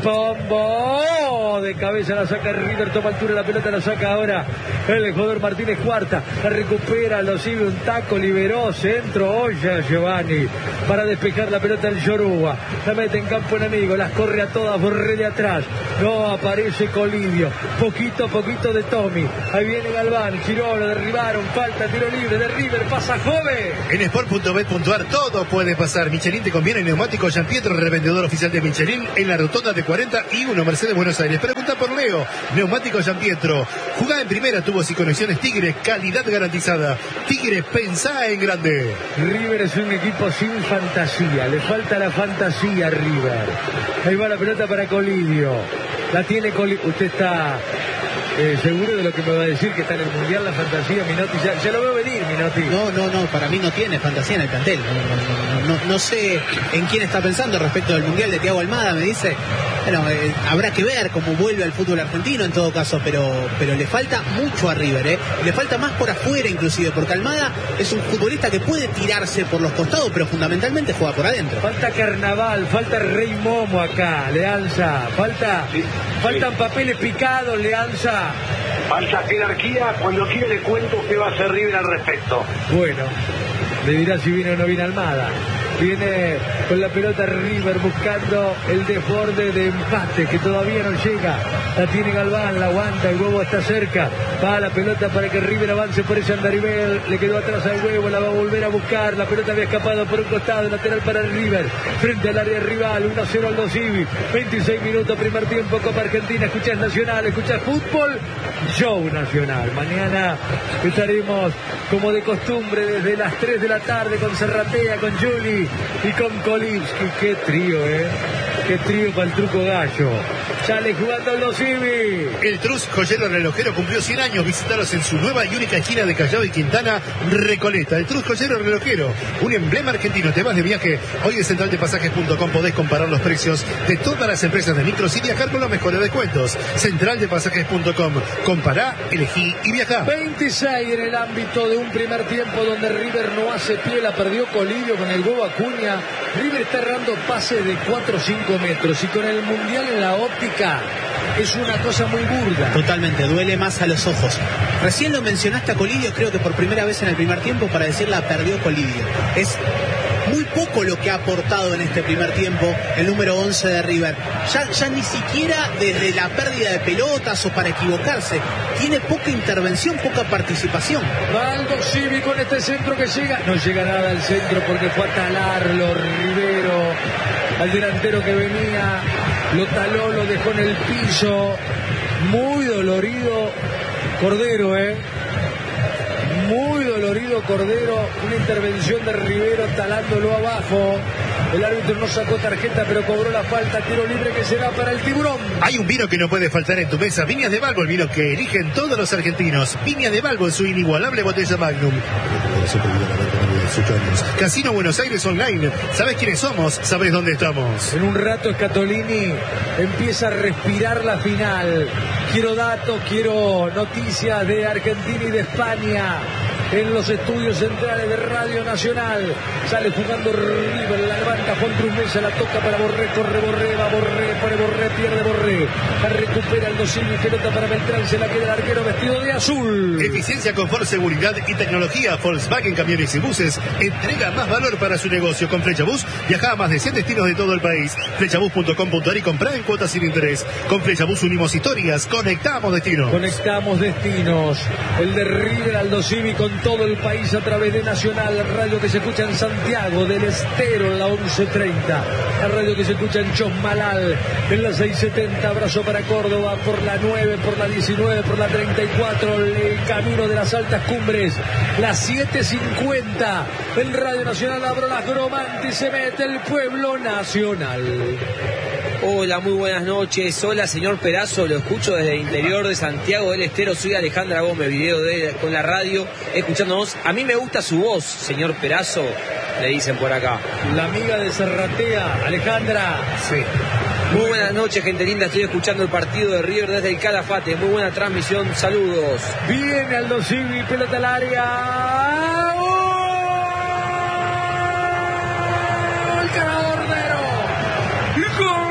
Pombo, de cabeza la saca River, toma altura la pelota, la saca ahora el jugador Martínez Cuarta, la recupera el Dosivi, un taco, liberó, centro, Olla Giovanni, para despejar la pelota el Yoruba, la mete en campo enemigo, las corre a todas, Borré de atrás, no aparece Colidio, poquito a poquito de Tommy, ahí viene Galván, giró, lo derribaron, falta, tiro libre de River, pasa Jove. En sport punto bet punto ar todo puede pasar. Michelin te conviene, neumático Jean Pietro, revendedor oficial de Michelin en la rotonda de cuarenta y uno, Mercedes, Buenos Aires. Pregunta por Leo, neumático Jean Pietro, jugá en primera, tubos y conexiones Tigre, calidad garantizada. Tigre, pensá en grande. River es un equipo sin fantasía, le falta la fantasía a River. Ahí va la pelota para Colidio, la tiene Colidio, usted está eh, seguro de lo que me va a decir, que está en el Mundial la fantasía, Minotti, ya, ya lo veo venir, Minotti. No, no, no, para mí no tiene fantasía en el plantel, no, no, no, no, no sé en quién está pensando respecto del Mundial de Thiago Almada, me dice, bueno, eh, habrá que ver cómo vuelve al fútbol argentino en todo caso, pero, pero le falta mucho a River, ¿eh? Le falta más por afuera inclusive, porque Almada es un futbolista que puede tirarse por los costados, pero fundamentalmente juega por adentro. Falta Carnaval, falta Rey Momo acá, Leanza, falta, Sí, faltan sí. papeles picados, Leanza. Falta jerarquía, cuando quiera le cuento qué va a hacer River al respecto. Bueno, le dirá si viene o no viene Almada. Viene con la pelota River buscando el desborde de empate que todavía no llega. La tiene Galván, la aguanta, el huevo está cerca. Va la pelota para que River avance por ese andarivel. Le quedó atrás al huevo, la va a volver a buscar. La pelota había escapado por un costado, lateral para el River. Frente al área rival, uno a cero al Dosivi. veintiséis minutos, primer tiempo, Copa Argentina. Escuchás Nacional, escuchás fútbol. Show Nacional. Mañana estaremos como de costumbre desde las tres de la tarde con Serratea, con Juli y con Kolivsky. Qué trío, eh. Qué trío para el Truco Gallo. Sale jugando el Dosivi. El Trus Joyero Relojero cumplió cien años. Visítalos en su nueva y única esquina de Callao y Quintana, Recoleta. El Trus Joyero Relojero, un emblema argentino. Te vas de viaje. Hoy en central de pasajes punto com podés comparar los precios de todas las empresas de micros y viajar con los mejores descuentos. central de pasajes punto com. Compará, elegí y viajá. veintiséis en el ámbito de un primer tiempo donde River no hace pie, la perdió Colidio con el huevo Acuña. River está errando pases de cuatro o cinco metros y con el Mundial en la óptica es una cosa muy burda. Totalmente, duele más a los ojos. Recién lo mencionaste a Colidio, creo que por primera vez en el primer tiempo, para decir la perdió Colidio. Es muy poco lo que ha aportado en este primer tiempo el número once de River. Ya, ya ni siquiera desde la pérdida de pelotas o para equivocarse. Tiene poca intervención, poca participación. Valdo Civi con este centro que llega. No llega nada al centro porque fue a talarlo Rivero. Al delantero que venía, lo taló, lo dejó en el piso. Muy dolorido Cordero, ¿eh? Muy dolorido Cordero, una intervención de Rivero talándolo abajo. El árbitro no sacó tarjeta, pero cobró la falta. Tiro libre que será para el Tiburón. Hay un vino que no puede faltar en tu mesa. Viñas de Balbo, el vino que eligen todos los argentinos. Viñas de Balbo en su inigualable botella Magnum. Casino Buenos Aires Online. ¿Sabes quiénes somos? ¿Sabes dónde estamos? En un rato Scatolini empieza a respirar la final. Quiero datos, quiero noticias de Argentina y de España. En los estudios centrales de Radio Nacional. Sale jugando River, la levanta Juan Cruz Mesa, la toca para Borré, corre Borré, va Borré, pone Borré, pierde Borré. La recupera el Dosivi, pelota para Beltrán, se la queda el arquero vestido de azul. Eficiencia, confort, seguridad y tecnología. Volkswagen Camiones y Buses entrega más valor para su negocio. Con Flechabús viaja a más de cien destinos de todo el país. Flechabús punto com punto ar y comprá en cuotas sin interés. Con Flechabús unimos historias, conectamos destinos. Conectamos destinos. El de River al Dosivi con todo el país a través de Nacional, la radio que se escucha en Santiago del Estero en la once treinta, la radio que se escucha en Chosmalal en la seiscientos setenta, abrazo para Córdoba por la nueve, por la diecinueve, por la treinta y cuatro, el camino de las altas cumbres, la setecientos cincuenta, en Radio Nacional abro las gromantes y se mete el pueblo nacional. Hola, muy buenas noches. Hola, señor Perazo, lo escucho desde el interior de Santiago del Estero. Soy Alejandra Gómez, video de, con la radio, escuchándonos. A mí me gusta su voz, señor Perazo, le dicen por acá. La amiga de Serratea, Alejandra. Sí. Muy buenas noches, gente linda. Estoy escuchando el partido de River desde el Calafate. Muy buena transmisión. Saludos. Viene Aldo Civi, pelota al área. ¡Gol! Cordero. ¡Gol!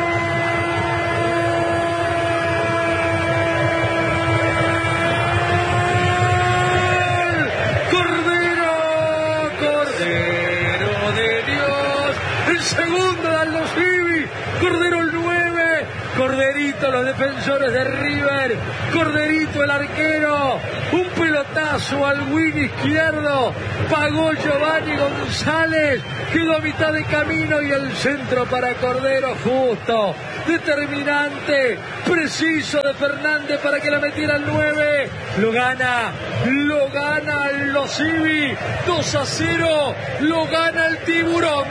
Cordero, Cordero de Dios. El segundo de Aldo Civi. Cordero el nueve, Corderito los defensores de River, Corderito el arquero, un pelotazo al wing izquierdo, pagó Giovanni González, quedó a mitad de camino y el centro para Cordero justo, determinante, preciso de Fernández para que la metiera al nueve, lo gana, lo gana Aldo Civi, dos a cero, lo gana el Tiburón.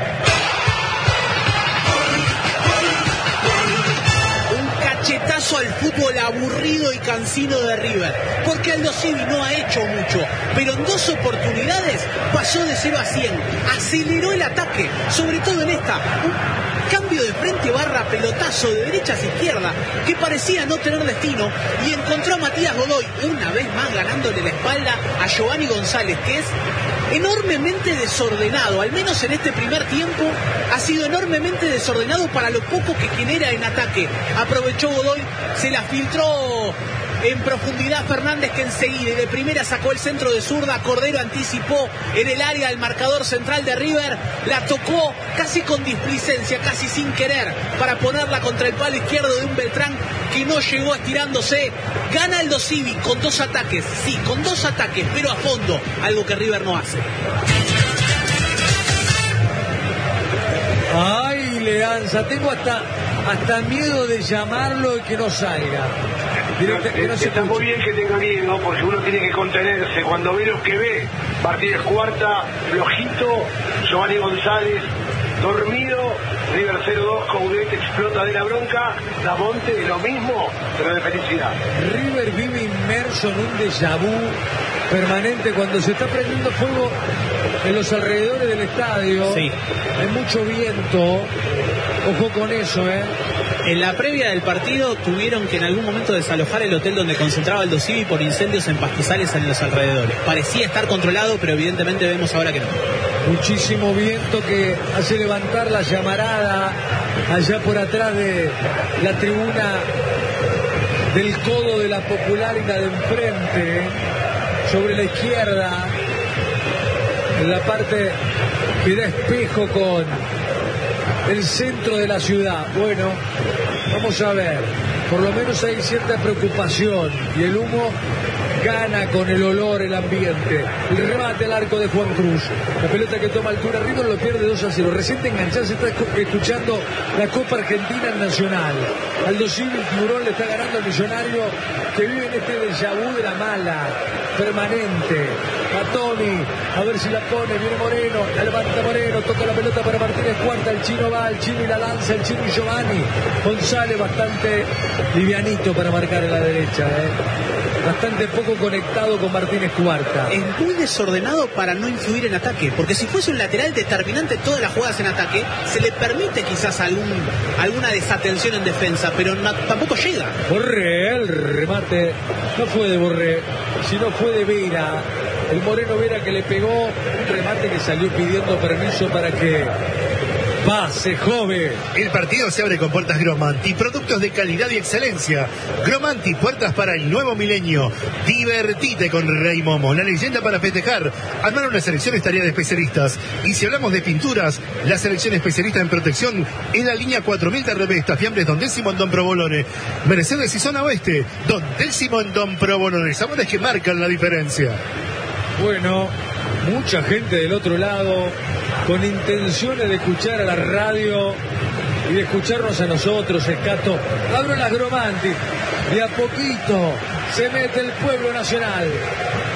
Cachetazo al fútbol aburrido y cansino de River, porque Aldo Civi no ha hecho mucho, pero en dos oportunidades pasó de cero a cien, aceleró el ataque, sobre todo en esta, un cambio de frente barra pelotazo de derecha a izquierda, que parecía no tener destino, y encontró a Matías Godoy, una vez más ganándole la espalda a Giovanni González, que es enormemente desordenado, al menos en este primer tiempo, ha sido enormemente desordenado para lo poco que genera en ataque. Aprovechó Godoy, se la filtró en profundidad Fernández, que enseguida de primera sacó el centro de zurda. Cordero anticipó en el área del marcador central de River, la tocó casi con displicencia, casi sin querer, para ponerla contra el palo izquierdo de un Beltrán que no llegó estirándose. Gana Aldo Civi con dos ataques, sí, con dos ataques, pero a fondo, algo que River no hace. Ay, Leanza, tengo hasta, hasta miedo de llamarlo y que no salga. Directo, que no se está muy bien que tenga miedo, porque uno tiene que contenerse. Cuando ve lo que ve, Martínez Cuarta, flojito, Giovanni González, dormido, River cero dos, Coudet explota de la bronca, Damonte lo mismo, pero de felicidad. River vive inmerso en un déjà vu permanente cuando se está prendiendo fuego en los alrededores del estadio. Sí. Hay mucho viento, ojo con eso, ¿eh? En la previa del partido tuvieron que en algún momento desalojar el hotel donde concentraba Aldo Civi por incendios en pastizales en los alrededores. Parecía estar controlado, pero evidentemente vemos ahora que no. Muchísimo viento que hace levantar la llamarada allá por atrás de la tribuna del codo de la Popular y la de enfrente, sobre la izquierda, en la parte que da espejo con el centro de la ciudad. Bueno, vamos a ver, por lo menos hay cierta preocupación y el humo gana con el olor, el ambiente. El remate al arco de Juan Cruz, la pelota que toma altura, River lo pierde dos a cero. Recién te enganchás, está escuchando la Copa Argentina Nacional. Aldo Civi, el Tiburón, le está ganando al Millonario, que vive en este déjà vu de la mala permanente. A Toni, a ver si la pone, viene Moreno, la levanta Moreno, toca la pelota para Martínez Cuarta, el chino va, el chino y la lanza, el chino y Giovanni González, bastante livianito para marcar en la derecha, ¿eh? Bastante poco conectado con Martínez Cuarta. Es muy desordenado para no influir en ataque, porque si fuese un lateral determinante en todas las jugadas en ataque, se le permite quizás algún, alguna desatención en defensa, pero no, tampoco llega. Borré, el remate no fue de Borré, sino fue de Vera, el Moreno Vera, que le pegó un remate que salió pidiendo permiso para que pase, joven. El partido se abre con puertas Gromanti, productos de calidad y excelencia. Gromanti, puertas para el nuevo milenio. Divertite con Rey Momo, la leyenda para festejar. Armar una selección estaría de especialistas. Y si hablamos de pinturas, la selección especialista en protección es la línea cuatro mil de Revesta, fiambres Don Décimo en Don Provolone. Mercedes y Zona Oeste, Don Décimo en Don Provolone. Sabores que marcan la diferencia. Bueno, mucha gente del otro lado con intenciones de escuchar a la radio y de escucharnos a nosotros, Escato. Abro las Gromanti, de a poquito se mete el pueblo nacional.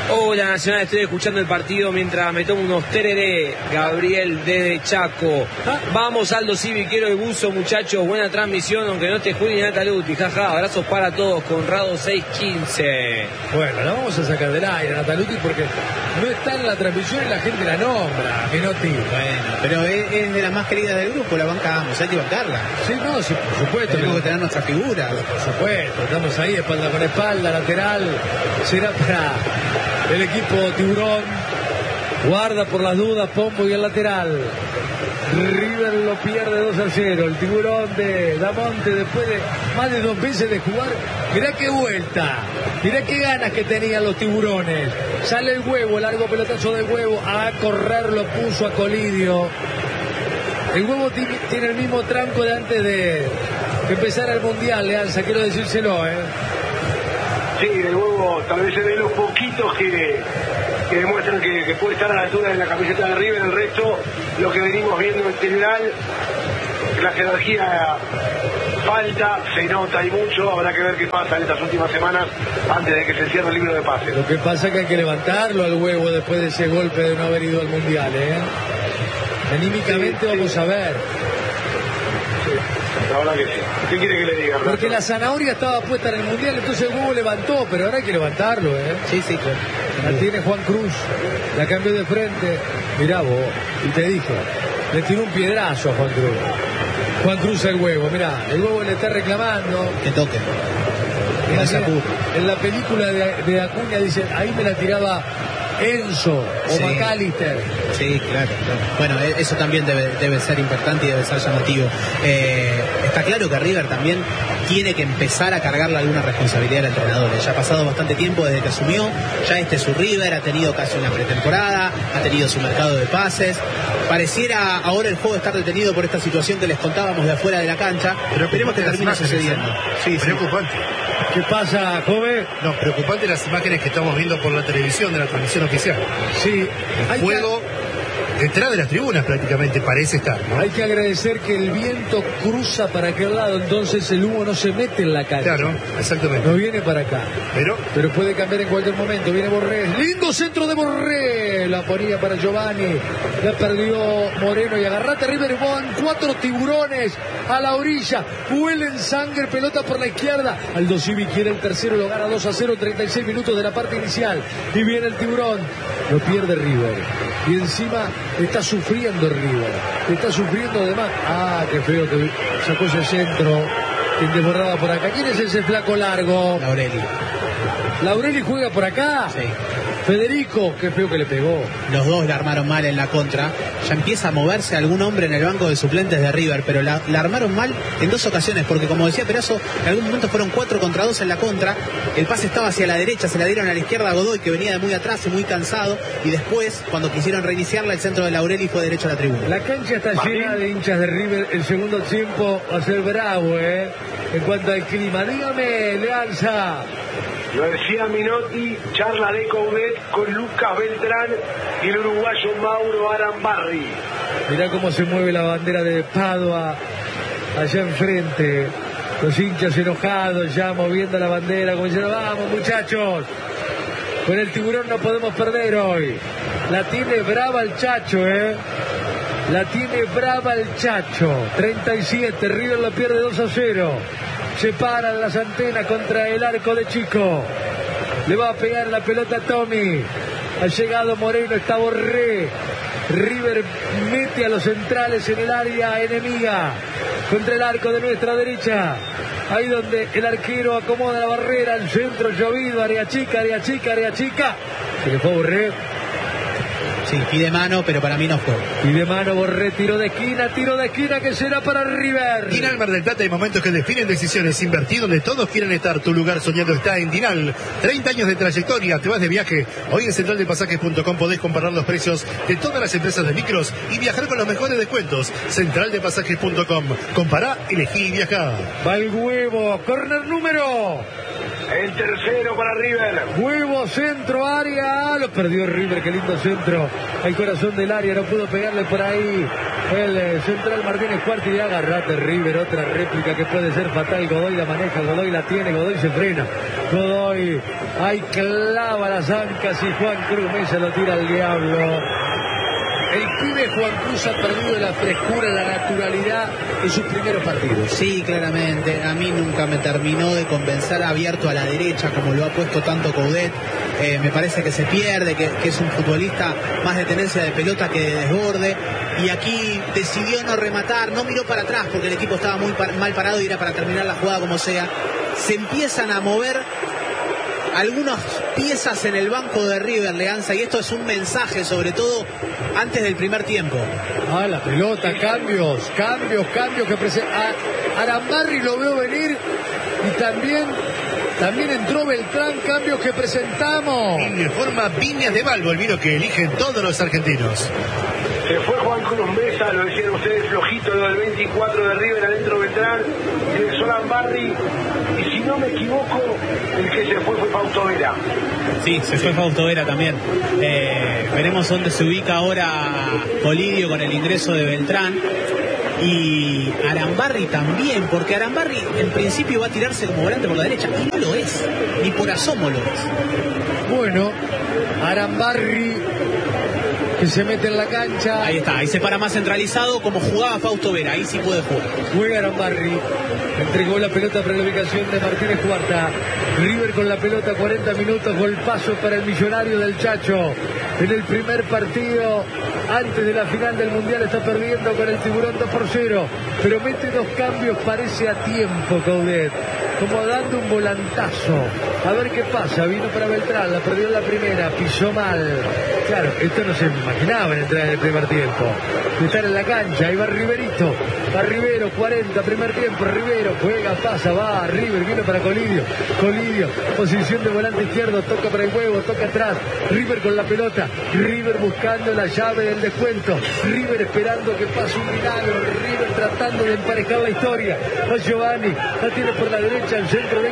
Hola Nacional, estoy escuchando el partido mientras me tomo unos tereré. Gabriel desde Chaco. Vamos Aldo Civi, quiero el buzo muchachos, buena transmisión, aunque no te juegue Nataluti, jaja, abrazos para todos, Conrado seis quince. Bueno, la vamos a sacar del aire, Nataluti, porque no está en la transmisión y la gente la nombra, Menotti. Bueno, pero es, es de las más queridas del grupo, la bancamos, hay que bancarla. Sí, no, sí, por supuesto. Tenemos pero... que tener nuestra figura. Por supuesto, estamos ahí, espalda con espalda, lateral, será para... el equipo Tiburón. Guarda por las dudas Pombo y el lateral. River lo pierde dos a cero. El Tiburón de Damonte, después de más de dos meses de jugar, mirá qué vuelta, mirá qué ganas que tenían los Tiburones. Sale el huevo, largo pelotazo del huevo, a correr lo puso a Colidio. El huevo tiene el mismo tranco de antes de empezar el Mundial, Leanza, quiero decírselo, ¿eh? Sí, el huevo tal vez es de los poquitos que, que demuestran que, que puede estar a la altura de la camiseta de River. El resto, lo que venimos viendo en general, la jerarquía falta, se nota y mucho. Habrá que ver qué pasa en estas últimas semanas antes de que se cierre el libro de pases. Lo que pasa es que hay que levantarlo al huevo después de ese golpe de no haber ido al Mundial, ¿eh? Anímicamente sí, vamos sí. a ver. La verdad que sí. ¿Qué quiere que le diga? Porque la zanahoria estaba puesta en el Mundial, entonces el huevo levantó, pero ahora hay que levantarlo, ¿eh? Sí, sí, claro. La tiene Juan Cruz, la cambió de frente. Mirá vos, y te dije, le tiró un piedrazo a Juan Cruz. Juan Cruz el huevo, mirá, el huevo le está reclamando. Que toque. En la, en la película de, de Acuña dicen, ahí me la tiraba Enzo o sí. McAllister. Sí, claro, claro. Bueno, eso también debe, debe ser importante y debe ser llamativo. Eh, está claro que River también tiene que empezar a cargarle alguna responsabilidad al entrenador. Ya ha pasado bastante tiempo desde que asumió, ya este es su River, ha tenido casi una pretemporada, ha tenido su mercado de pases. Pareciera ahora el juego estar detenido por esta situación que les contábamos de afuera de la cancha, pero esperemos que termine sucediendo. Sí, preocupante. ¿Qué pasa, joven? No, preocupante las imágenes que estamos viendo por la televisión de la transmisión oficial. Sí. El juego detrás de las tribunas prácticamente parece estar, ¿no? Hay que agradecer que el viento cruza para aquel lado, entonces el humo no se mete en la cancha. Claro, exactamente. No viene para acá. Pero pero puede cambiar en cualquier momento. Viene Borré. Lindo centro de Borré. La ponía para Giovanni. La perdió Moreno y agarrate River. Van cuatro Tiburones a la orilla. Huelen sangre, pelota por la izquierda. Aldo Civi quiere el tercero, lo gana dos a cero, treinta y seis minutos de la parte inicial. Y viene el Tiburón. Lo pierde River. Y encima está sufriendo River. Está sufriendo además. Ah, qué feo que sacó ese centro. Que desbordaba por acá. ¿Quién es ese flaco largo? Laureli. ¿Laureli juega por acá? Sí. Federico, qué feo que le pegó. Los dos la armaron mal en la contra. Ya empieza a moverse algún hombre en el banco de suplentes de River, pero la, la armaron mal en dos ocasiones, porque como decía Perazo, en algún momento fueron cuatro contra dos en la contra. El pase estaba hacia la derecha, se la dieron a la izquierda a Godoy, que venía de muy atrás y muy cansado, y después, cuando quisieron reiniciarla, el centro de Laureli fue derecho a la tribuna. La cancha está ¿Martín? llena de hinchas de River. El segundo tiempo va a ser bravo, ¿eh? En cuanto al clima. Dígame, Leanza. Lo decía Menotti, charla de Coudet con Lucas Beltrán y el uruguayo Mauro Arambarri. Mirá cómo se mueve la bandera de Padua allá enfrente. Los hinchas enojados ya moviendo la bandera, como diciendo, vamos muchachos, con el Tiburón no podemos perder hoy. La tiene brava el Chacho, ¿eh? La tiene brava el Chacho. treinta y siete, River lo pierde dos a cero. Se paran las antenas contra el arco de Chico. Le va a pegar la pelota a Tommy. Ha llegado Moreno, está Borré. River mete a los centrales en el área enemiga. Contra el arco de nuestra derecha. Ahí donde el arquero acomoda la barrera. El centro llovido, área chica, área chica, área chica. Se le fue a Borré. Sí, pide mano, pero para mí no fue. Pide mano, Borré, tiro de esquina, tiro de esquina que será para River. Dinal Mar del Plata, hay momentos que definen decisiones. Invertir donde todos quieren estar. Tu lugar soñado está en Dinal. treinta años de trayectoria, te vas de viaje. Hoy en central de pasajes punto com podés comparar los precios de todas las empresas de micros y viajar con los mejores descuentos. central de pasajes punto com. Compará, elegí y viajá. Va el huevo, corner número El tercero para River. Huevo, centro, área. Lo perdió River, qué lindo centro. El corazón del área, no pudo pegarle por ahí. El eh, central Martínez Cuarti y agarrate River, otra réplica que puede ser fatal. Godoy la maneja, Godoy la tiene, Godoy se frena. Godoy, ahí clava las ancas y Juan Cruz Mesa lo tira al diablo. El pibe Juan Cruz ha perdido la frescura, la naturalidad en sus primeros partidos. Sí, claramente. A mí nunca me terminó de convencer abierto a la derecha, como lo ha puesto tanto Coudet. Eh, me parece que se pierde, que, que es un futbolista más de tenencia de pelota que de desborde. Y aquí decidió no rematar, no miró para atrás porque el equipo estaba muy par- mal parado y era para terminar la jugada como sea. Se empiezan a mover algunas piezas en el banco de River, Leanza, y esto es un mensaje, sobre todo antes del primer tiempo. Ah, la pelota, cambios, cambios, cambios que presenta. Arambarri lo veo venir y también, también entró Beltrán, cambios que presentamos. Y forma Viñas de Balbo, el vino que eligen todos los argentinos. Se fue Juan Cruz Mesa, lo decían ustedes, flojito lo del veinticuatro de River adentro Beltrán, ingresó Arambarri, y si no me equivoco, el que se fue fue Fausto Vera. Sí, se fue Fausto Vera también. Eh, veremos dónde se ubica ahora Colidio con el ingreso de Beltrán. Y Arambarri también, porque Arambarri en principio va a tirarse como volante por la derecha, y no lo es, ni por asomo lo es. Bueno, Arambarri que se mete en la cancha. Ahí está, ahí se para más centralizado como jugaba Fausto Vera, ahí sí puede jugar. Juega Arambarri, entregó la pelota para la ubicación de Martínez Cuarta. River con la pelota, cuarenta minutos, golpazo para el millonario del Chacho. En el primer partido, antes de la final del Mundial, está perdiendo con el Tiburón dos por cero. Pero mete dos cambios, parece a tiempo, Coudet. Como dando un volantazo. A ver qué pasa. Vino para Beltrán, la perdió en la primera, pisó mal. Claro, esto no se imaginaba en entrar en el primer tiempo. Estar en la cancha, ahí va Riverito. Va Rivero, cuarenta, primer tiempo. Rivero juega, pasa, va. River, vino para Colidio. Colidio, posición de volante izquierdo, toca para el huevo, toca atrás. River con la pelota. River buscando la llave del descuento. River esperando que pase un milagro. River tratando de emparejar la historia. Va Giovanni, la tiene por la derecha, el centro de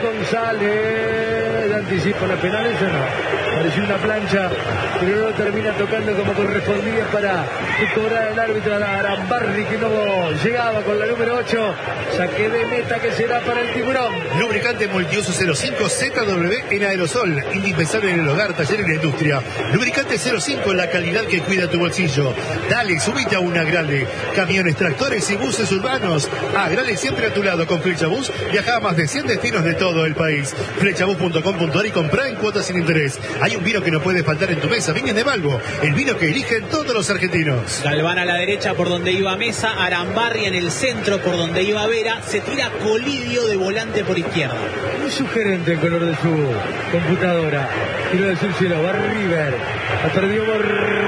González. Anticipa la penal, eso no. Pareció una plancha, pero no termina tocando como correspondía para cobrar el árbitro a Arambarri, que no llegaba con la número ocho. Saque de meta que será para el Tiburón. Lubricante multiuso cero cinco Z W en aerosol, indispensable en el hogar, taller y la industria. Lubricante cero cinco, la calidad que cuida tu bolsillo. Dale, subite a una Agrale. Camiones, tractores y buses urbanos. Agrale siempre a tu lado con Flechabús. Viaja a más de cien destinos de todo el país. Flechabús punto com punto ar y comprá en cuotas sin interés. Hay un vino que no puede faltar en tu mesa, Viñas de Balbo, el vino que eligen todos los argentinos. Galván a la derecha por donde iba Mesa, Arambarri en el centro por donde iba Vera, se tira Colidio de volante por izquierda. Muy sugerente el color de su computadora. Tiro de su cielo, va River. Ha perdido por...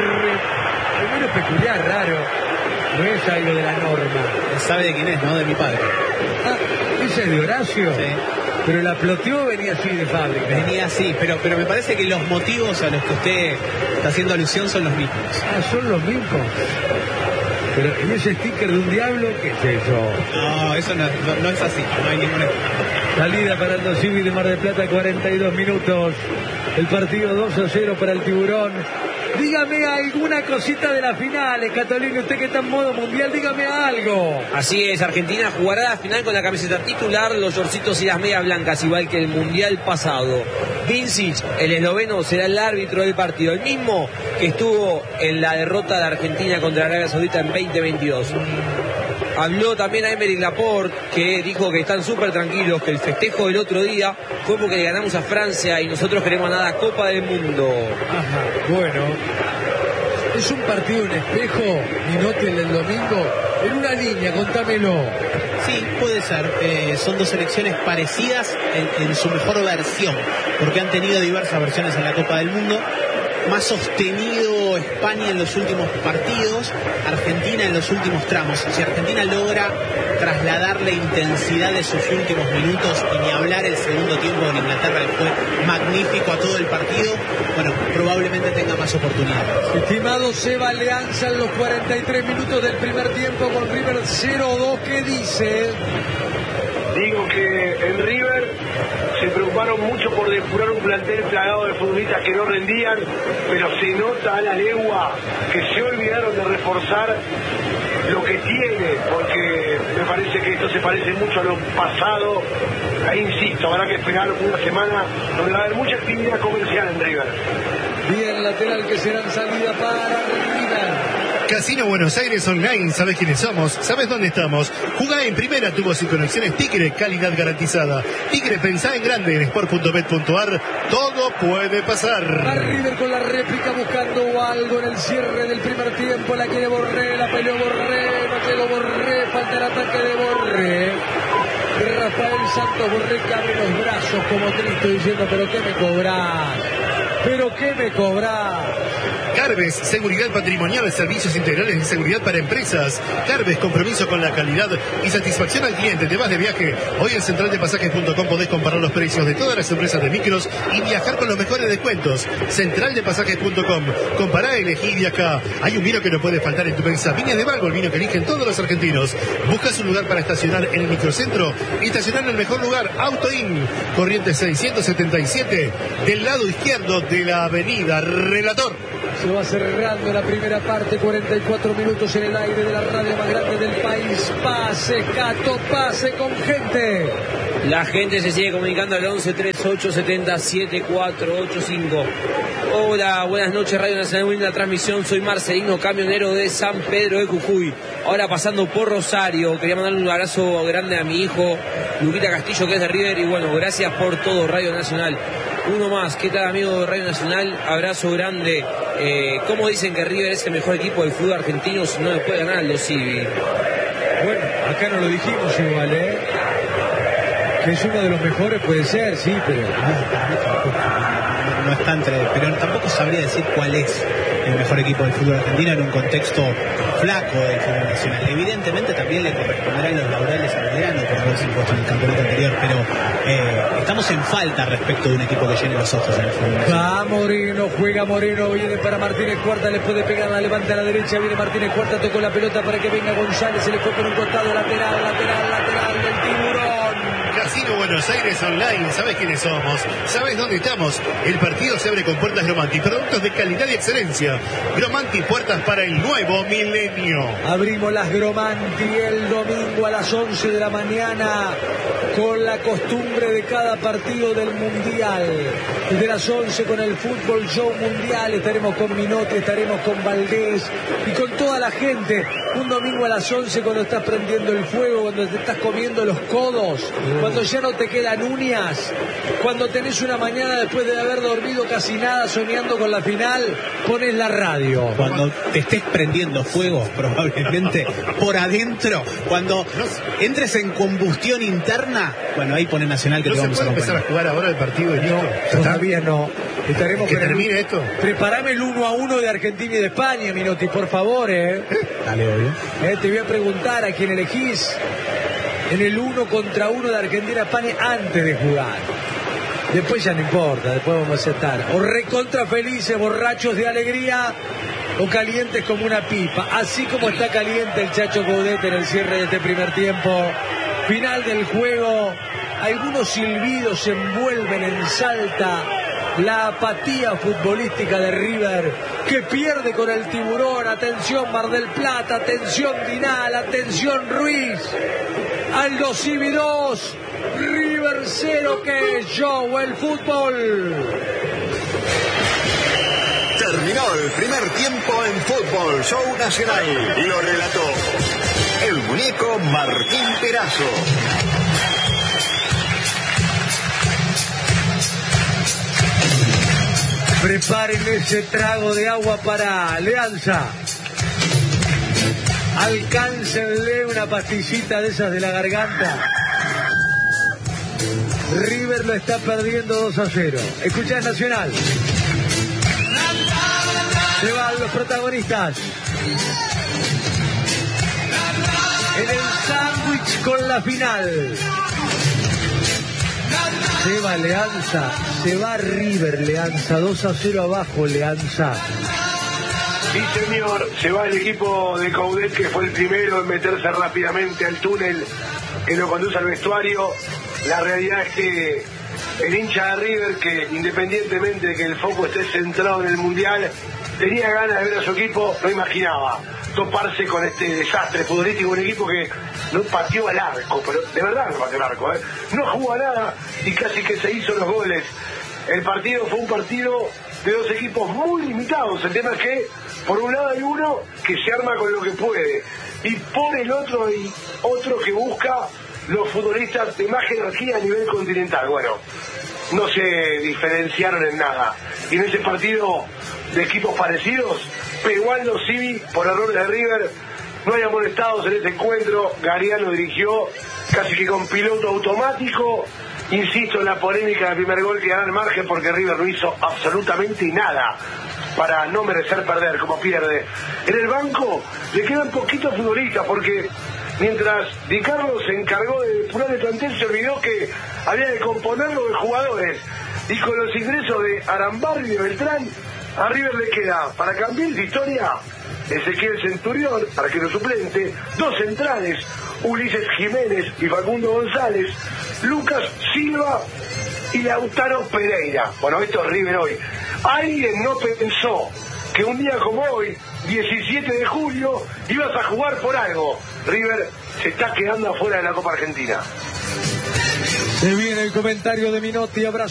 Primero peculiar, raro. No es algo de la norma. Sabe de quién es, ¿no? De mi padre. Ah, ¿ese es de Horacio? Sí. Pero la ploteó, venía así de fábrica. Venía así, pero, pero me parece que los motivos a los que usted está haciendo alusión son los mismos. Ah, son los mismos. Pero en ese sticker de un diablo, ¿qué es eso? No, eso no, no, no es así, no hay ninguna. Salida para el Dosivi de Mar del Plata, cuarenta y dos minutos. El partido dos a cero para el Tiburón. Dígame alguna cosita de la final, Escatolini, usted que está en modo mundial, dígame algo. Así es, Argentina jugará la final con la camiseta titular, los shortcitos y las medias blancas, igual que el mundial pasado. Vincic, el esloveno, será el árbitro del partido, el mismo que estuvo en la derrota de Argentina contra Arabia Saudita en veinte veintidós. Habló también a Aymeric Laporte, que dijo que están súper tranquilos, que el festejo del otro día fue porque le ganamos a Francia y nosotros queremos ganar la Copa del Mundo. Ajá, bueno. ¿Es un partido en espejo, Minotti, el del domingo? En una línea, contámelo. Sí, puede ser. Eh, son dos selecciones parecidas en, en su mejor versión, porque han tenido diversas versiones en la Copa del Mundo. Más sostenido España en los últimos partidos, Argentina en los últimos tramos. Si Argentina logra trasladar la intensidad de sus últimos minutos, y ni hablar el segundo tiempo en Inglaterra, que fue magnífico a todo el partido, bueno, probablemente tenga más oportunidades. Estimado Seba Leanza, en los cuarenta y tres minutos del primer tiempo con River cero dos, ¿qué dice? Digo que en River se preocuparon mucho por depurar un plantel plagado de futbolistas que no rendían, pero se nota a la legua que se olvidaron de reforzar lo que tiene, porque me parece que esto se parece mucho a lo pasado. Ahí insisto, habrá que esperar una semana donde va a haber mucha actividad comercial en River. Bien, lateral que será en salida para River. Casino Buenos Aires Online, ¿sabes quiénes somos? ¿Sabes dónde estamos? Jugá en primera, tubos y conexiones Tigre, calidad garantizada. Tigre, pensá en grande, en sport punto bet punto a r, todo puede pasar. A River con la réplica buscando algo en el cierre del primer tiempo, la quiere Borré, la peleó Borré, no llegó Borré, falta el ataque de Borré. Rafael Santos Borré que abre los brazos como Cristo diciendo, pero ¿qué me cobrás? ¿Pero qué me cobrás? Carbes, seguridad patrimonial, servicios integrales de seguridad para empresas. Carbes, compromiso con la calidad y satisfacción al cliente. Te vas de viaje. Hoy en central de pasajes punto com podés comparar los precios de todas las empresas de micros y viajar con los mejores descuentos. central de pasajes punto com. Compará, elegí y viajá. Hay un vino que no puede faltar en tu mesa. Viñas de Bargo, el vino que eligen todos los argentinos. Buscas un lugar para estacionar en el microcentro y estacionar en el mejor lugar. Autoin, Corrientes seiscientos setenta y siete, del lado izquierdo de la avenida Relator. Se va cerrando la primera parte, cuarenta y cuatro minutos en el aire de la radio más grande del país. Pase, Cato, pase con gente. La gente se sigue comunicando al once treinta y ocho setenta siete cuatro ocho cinco. Hola, buenas noches, Radio Nacional, muy linda transmisión. Soy Marcelino, camionero de San Pedro de Jujuy. Ahora pasando por Rosario. Quería mandarle un abrazo grande a mi hijo, Luquita Castillo, que es de River. Y bueno, gracias por todo, Radio Nacional. Uno más, ¿qué tal, amigo de Radio Nacional? Abrazo grande. Eh, ¿Cómo dicen que River es el mejor equipo del fútbol argentino si no le puede ganar Aldo Civi? Bueno, acá no lo dijimos igual, ¿eh? Que es uno de los mejores, puede ser, sí, pero... No está entre... Pero tampoco sabría decir cuál es el mejor equipo del fútbol argentino en un contexto flaco del fútbol nacional. Evidentemente también le corresponderán los laureles a Belgrano por haberse impuesto en el campeonato anterior, pero eh, estamos en falta respecto de un equipo que llene los ojos en el fútbol nacional. Va Moreno, juega Moreno, viene para Martínez Cuarta, le puede pegar, la levanta a la derecha, viene Martínez Cuarta, tocó la pelota para que venga González, se le fue por un costado, lateral, lateral, lateral del Tiburón. Casino Buenos Aires Online, ¿sabes quiénes somos? ¿Sabes dónde estamos? El partido se abre con puertas Gromanti, productos de calidad y excelencia. Gromanti, puertas para el nuevo milenio. Abrimos las Gromanti el domingo a las once de la mañana con la costumbre de cada partido del Mundial. Desde las once con el Fútbol Show Mundial estaremos con Minotti, estaremos con Valdés y con toda la gente. Un domingo a las once cuando estás prendiendo el fuego, cuando te estás comiendo los codos, cuando ya no te quedan uñas, cuando tenés una mañana después de haber dormido casi nada soñando con la final, pones la radio. Cuando te estés prendiendo fuego, probablemente por adentro, cuando entres en combustión interna, bueno, ahí pone Nacional que ¿No te se vamos a puede acompañar. empezar a jugar ahora el partido? Y No, todavía no. Estaremos que con el- termine esto. Preparame el uno a uno de Argentina y de España, Minotti, por favor, eh. Dale, obvio. Eh, te voy a preguntar a quién elegís en el uno contra uno de Argentina-España antes de jugar. Después ya no importa, después vamos a aceptar. O recontra felices, borrachos de alegría, o calientes como una pipa. Así como está caliente el Chacho Coudet en el cierre de este primer tiempo. Final del juego. Algunos silbidos envuelven en Salta la apatía futbolística de River, que pierde con el Tiburón. Atención Mar del Plata, atención Dinal, atención Ruiz. Aldo Civi dos, River cero, que es show el fútbol. Terminó el primer tiempo en Fútbol Show Nacional. Lo relató el muñeco Martín Perazo. Preparen ese trago de agua para Alianza. Alcáncenle una pastillita de esas de la garganta. River lo está perdiendo dos a cero. Escuchá Nacional. Se van los protagonistas. En el sándwich con la final. Se va Leanza, se va River Leanza, dos a cero abajo Leanza. Sí, señor, se va el equipo de Coudet, que fue el primero en meterse rápidamente al túnel que lo conduce al vestuario. La realidad es que el hincha de River, que independientemente de que el foco esté centrado en el Mundial, tenía ganas de ver a su equipo, no imaginaba toparse con este desastre futbolístico, un equipo que no pateó al arco, pero de verdad no pateó al arco, ¿eh? No jugó a nada y casi que se hizo los goles. El partido fue un partido de dos equipos muy limitados. El tema es que por un lado hay uno que se arma con lo que puede y por el otro hay otro que busca los futbolistas de más jerarquía a nivel continental. Bueno, no se diferenciaron en nada. Y en ese partido de equipos parecidos, Pegualdo Civi, por error de River, no hay amonestados en este encuentro. Gariano dirigió casi que con piloto automático. Insisto en la polémica del primer gol que gana el margen porque River no hizo absolutamente nada para no merecer perder como pierde. En el banco le quedan poquitos futbolistas porque mientras Di Carlo se encargó de depurar el plantel, se olvidó que había que componerlo de jugadores. Y con los ingresos de Arambarri y de Beltrán, a River le queda, para cambiar de historia, Ezequiel Centurión, arquero suplente, dos centrales, Ulises Jiménez y Facundo González, Lucas Silva y Lautaro Pereira. Bueno, esto es River hoy. Alguien no pensó que un día como hoy, diecisiete de julio, ibas a jugar por algo. River se está quedando afuera de la Copa Argentina. Se viene el comentario de Minotti, abrazo.